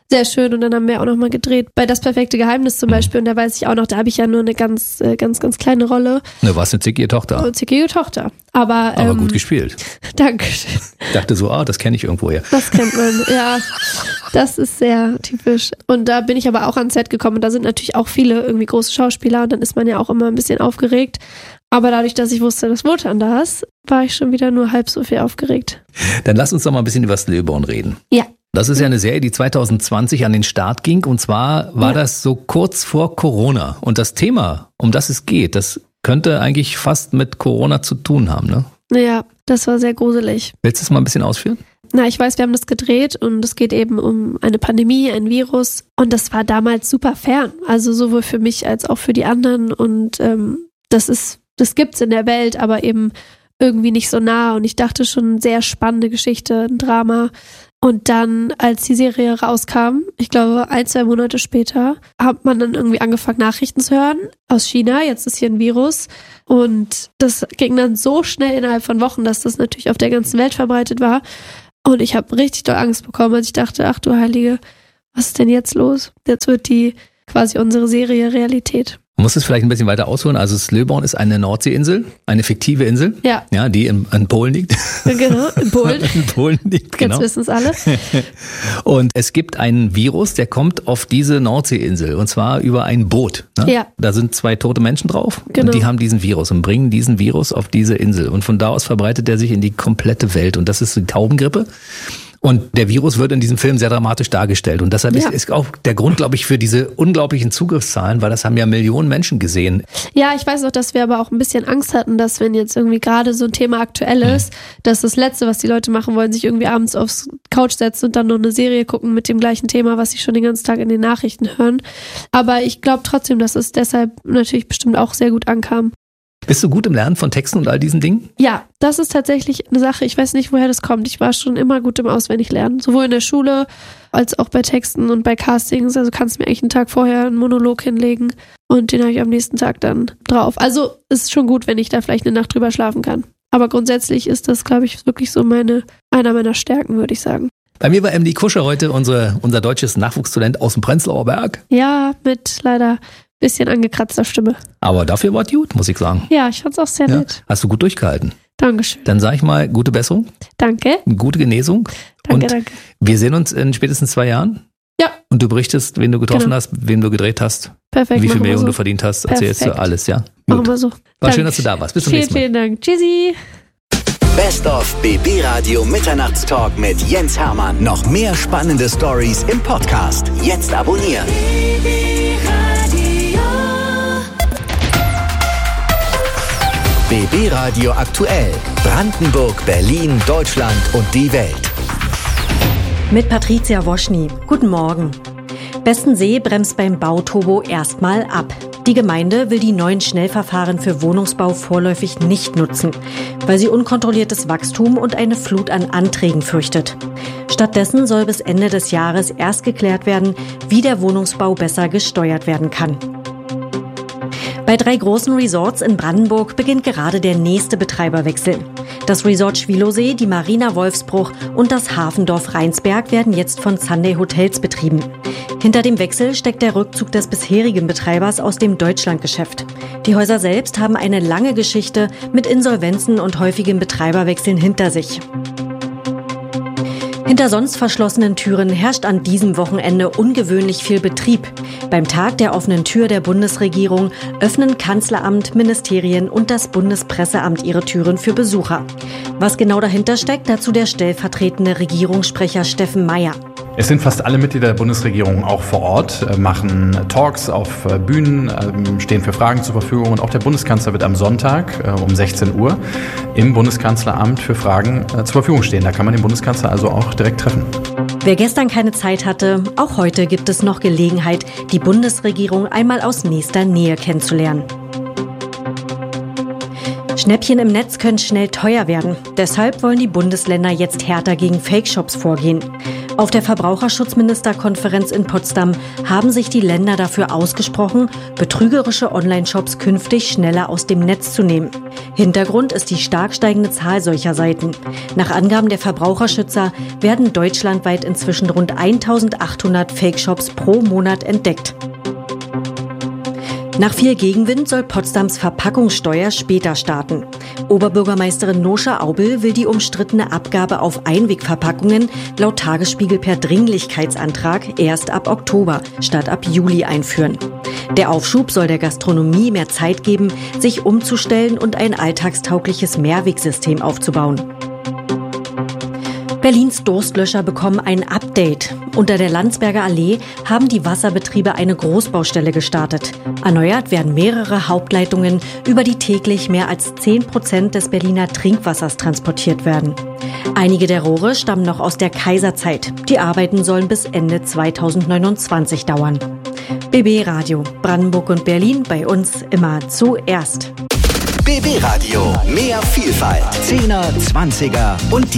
sehr schön. Und dann haben wir auch nochmal gedreht bei Das perfekte Geheimnis zum Beispiel. Und da weiß ich auch noch, da habe ich ja nur eine ganz, ganz, ganz kleine Rolle. Du warst eine zickige Tochter. Oh, zickige Tochter. Aber, Aber ähm, gut gespielt. Dankeschön. Ich dachte so, ah, das kenne ich irgendwoher. Das kennt man, ja. Das ist sehr typisch. Und da bin ich aber auch ans Set gekommen. Und da sind natürlich auch viele irgendwie große Schauspieler. Und dann ist man ja auch immer ein bisschen aufgeregt. Aber dadurch, dass ich wusste, dass Wotan da ist, war ich schon wieder nur halb so viel aufgeregt. Dann lass uns doch mal ein bisschen über Slöborn reden. Ja. Das ist ja eine Serie, die zwanzig zwanzig an den Start ging. Und zwar war ja. das so kurz vor Corona. Und das Thema, um das es geht, das könnte eigentlich fast mit Corona zu tun haben, ne? Ja, das war sehr gruselig. Willst du es mal ein bisschen ausführen? Na, ich weiß, wir haben das gedreht und es geht eben um eine Pandemie, ein Virus. Und das war damals super fern. Also sowohl für mich als auch für die anderen. Und ähm, das ist, das gibt's in der Welt, aber eben irgendwie nicht so nah. Und ich dachte schon, sehr spannende Geschichte, ein Drama. Und dann, als die Serie rauskam, ich glaube ein, zwei Monate später, hat man dann irgendwie angefangen, Nachrichten zu hören aus China. Jetzt ist hier ein Virus. Und das ging dann so schnell innerhalb von Wochen, dass das natürlich auf der ganzen Welt verbreitet war. Und ich habe richtig doll Angst bekommen, als ich dachte, ach du Heilige, was ist denn jetzt los? Jetzt wird die quasi unsere Serie Realität. Man muss es vielleicht ein bisschen weiter ausholen. Also Slöborn ist eine Nordseeinsel, eine fiktive Insel, ja, ja, die in, in Polen liegt. Genau, in Polen. in Polen liegt, genau. Jetzt wissen es alle. Und es gibt einen Virus, der kommt auf diese Nordseeinsel und zwar über ein Boot. Ne? Ja. Da sind zwei tote Menschen drauf genau. und die haben diesen Virus und bringen diesen Virus auf diese Insel. Und von da aus verbreitet er sich in die komplette Welt. Und das ist die Taubengrippe. Und der Virus wird in diesem Film sehr dramatisch dargestellt. Und deshalb ja. ist, ist auch der Grund, glaube ich, für diese unglaublichen Zugriffszahlen, weil das haben ja Millionen Menschen gesehen. Ja, ich weiß auch, dass wir aber auch ein bisschen Angst hatten, dass wenn jetzt irgendwie gerade so ein Thema aktuell ist, mhm. dass das Letzte, was die Leute machen wollen, sich irgendwie abends aufs Couch setzen und dann noch eine Serie gucken mit dem gleichen Thema, was sie schon den ganzen Tag in den Nachrichten hören. Aber ich glaube trotzdem, dass es deshalb natürlich bestimmt auch sehr gut ankam. Bist du gut im Lernen von Texten und all diesen Dingen? Ja, das ist tatsächlich eine Sache. Ich weiß nicht, woher das kommt. Ich war schon immer gut im Auswendiglernen. Sowohl in der Schule als auch bei Texten und bei Castings. Also kannst du mir eigentlich einen Tag vorher einen Monolog hinlegen und den habe ich am nächsten Tag dann drauf. Also ist schon gut, wenn ich da vielleicht eine Nacht drüber schlafen kann. Aber grundsätzlich ist das, glaube ich, wirklich so meine einer meiner Stärken, würde ich sagen. Bei mir war Emily Kuscher heute unsere, unser deutsches Nachwuchstalent aus dem Prenzlauer Berg. Ja, mit leider bisschen angekratzter Stimme. Aber dafür war es gut, muss ich sagen. Ja, ich fand's auch sehr ja. nett. Hast du gut durchgehalten. Dankeschön. Dann sage ich mal, gute Besserung. Danke. Gute Genesung. Danke, und danke. Wir sehen uns in spätestens zwei Jahren. Ja. Und du berichtest, wen du getroffen genau. hast, wem du gedreht hast. Perfekt. Wie viel Millionen so. du verdient hast, erzählst du alles, ja? Gut. Machen wir so. War Danke. schön, dass du da warst. Bis zum vielen, nächsten Mal. Vielen Dank. Tschüssi. Best of B B Radio Mitternachtstalk mit Jens Hermann. Noch mehr spannende Stories im Podcast. Jetzt abonnieren. B B Radio aktuell. Brandenburg, Berlin, Deutschland und die Welt. Mit Patricia Woschny. Guten Morgen. Bestensee bremst beim Bauturbo erstmal ab. Die Gemeinde will die neuen Schnellverfahren für Wohnungsbau vorläufig nicht nutzen, weil sie unkontrolliertes Wachstum und eine Flut an Anträgen fürchtet. Stattdessen soll bis Ende des Jahres erst geklärt werden, wie der Wohnungsbau besser gesteuert werden kann. Bei drei großen Resorts in Brandenburg beginnt gerade der nächste Betreiberwechsel. Das Resort Schwilosee, die Marina Wolfsbruch und das Hafendorf Rheinsberg werden jetzt von Sunday Hotels betrieben. Hinter dem Wechsel steckt der Rückzug des bisherigen Betreibers aus dem Deutschlandgeschäft. Die Häuser selbst haben eine lange Geschichte mit Insolvenzen und häufigen Betreiberwechseln hinter sich. Hinter sonst verschlossenen Türen herrscht an diesem Wochenende ungewöhnlich viel Betrieb. Beim Tag der offenen Tür der Bundesregierung öffnen Kanzleramt, Ministerien und das Bundespresseamt ihre Türen für Besucher. Was genau dahinter steckt, dazu der stellvertretende Regierungssprecher Steffen Meyer. Es sind fast alle Mitglieder der Bundesregierung auch vor Ort, machen Talks auf Bühnen, stehen für Fragen zur Verfügung. Und auch der Bundeskanzler wird am Sonntag um sechzehn Uhr im Bundeskanzleramt für Fragen zur Verfügung stehen. Da kann man den Bundeskanzler also auch direkt treffen. Wer gestern keine Zeit hatte, auch heute gibt es noch Gelegenheit, die Bundesregierung einmal aus nächster Nähe kennenzulernen. Schnäppchen im Netz können schnell teuer werden. Deshalb wollen die Bundesländer jetzt härter gegen Fake-Shops vorgehen. Auf der Verbraucherschutzministerkonferenz in Potsdam haben sich die Länder dafür ausgesprochen, betrügerische Online-Shops künftig schneller aus dem Netz zu nehmen. Hintergrund ist die stark steigende Zahl solcher Seiten. Nach Angaben der Verbraucherschützer werden deutschlandweit inzwischen rund eintausendachthundert Fake-Shops pro Monat entdeckt. Nach viel Gegenwind soll Potsdams Verpackungssteuer später starten. Oberbürgermeisterin Noscha Aubel will die umstrittene Abgabe auf Einwegverpackungen laut Tagesspiegel per Dringlichkeitsantrag erst ab Oktober statt ab Juli einführen. Der Aufschub soll der Gastronomie mehr Zeit geben, sich umzustellen und ein alltagstaugliches Mehrwegsystem aufzubauen. Berlins Durstlöscher bekommen ein Update. Unter der Landsberger Allee haben die Wasserbetriebe eine Großbaustelle gestartet. Erneuert werden mehrere Hauptleitungen, über die täglich mehr als zehn Prozent des Berliner Trinkwassers transportiert werden. Einige der Rohre stammen noch aus der Kaiserzeit. Die Arbeiten sollen bis Ende zweitausendneunundzwanzig dauern. B B Radio, Brandenburg und Berlin, bei uns immer zuerst. B B Radio, mehr Vielfalt, Zehner, Zwanziger und die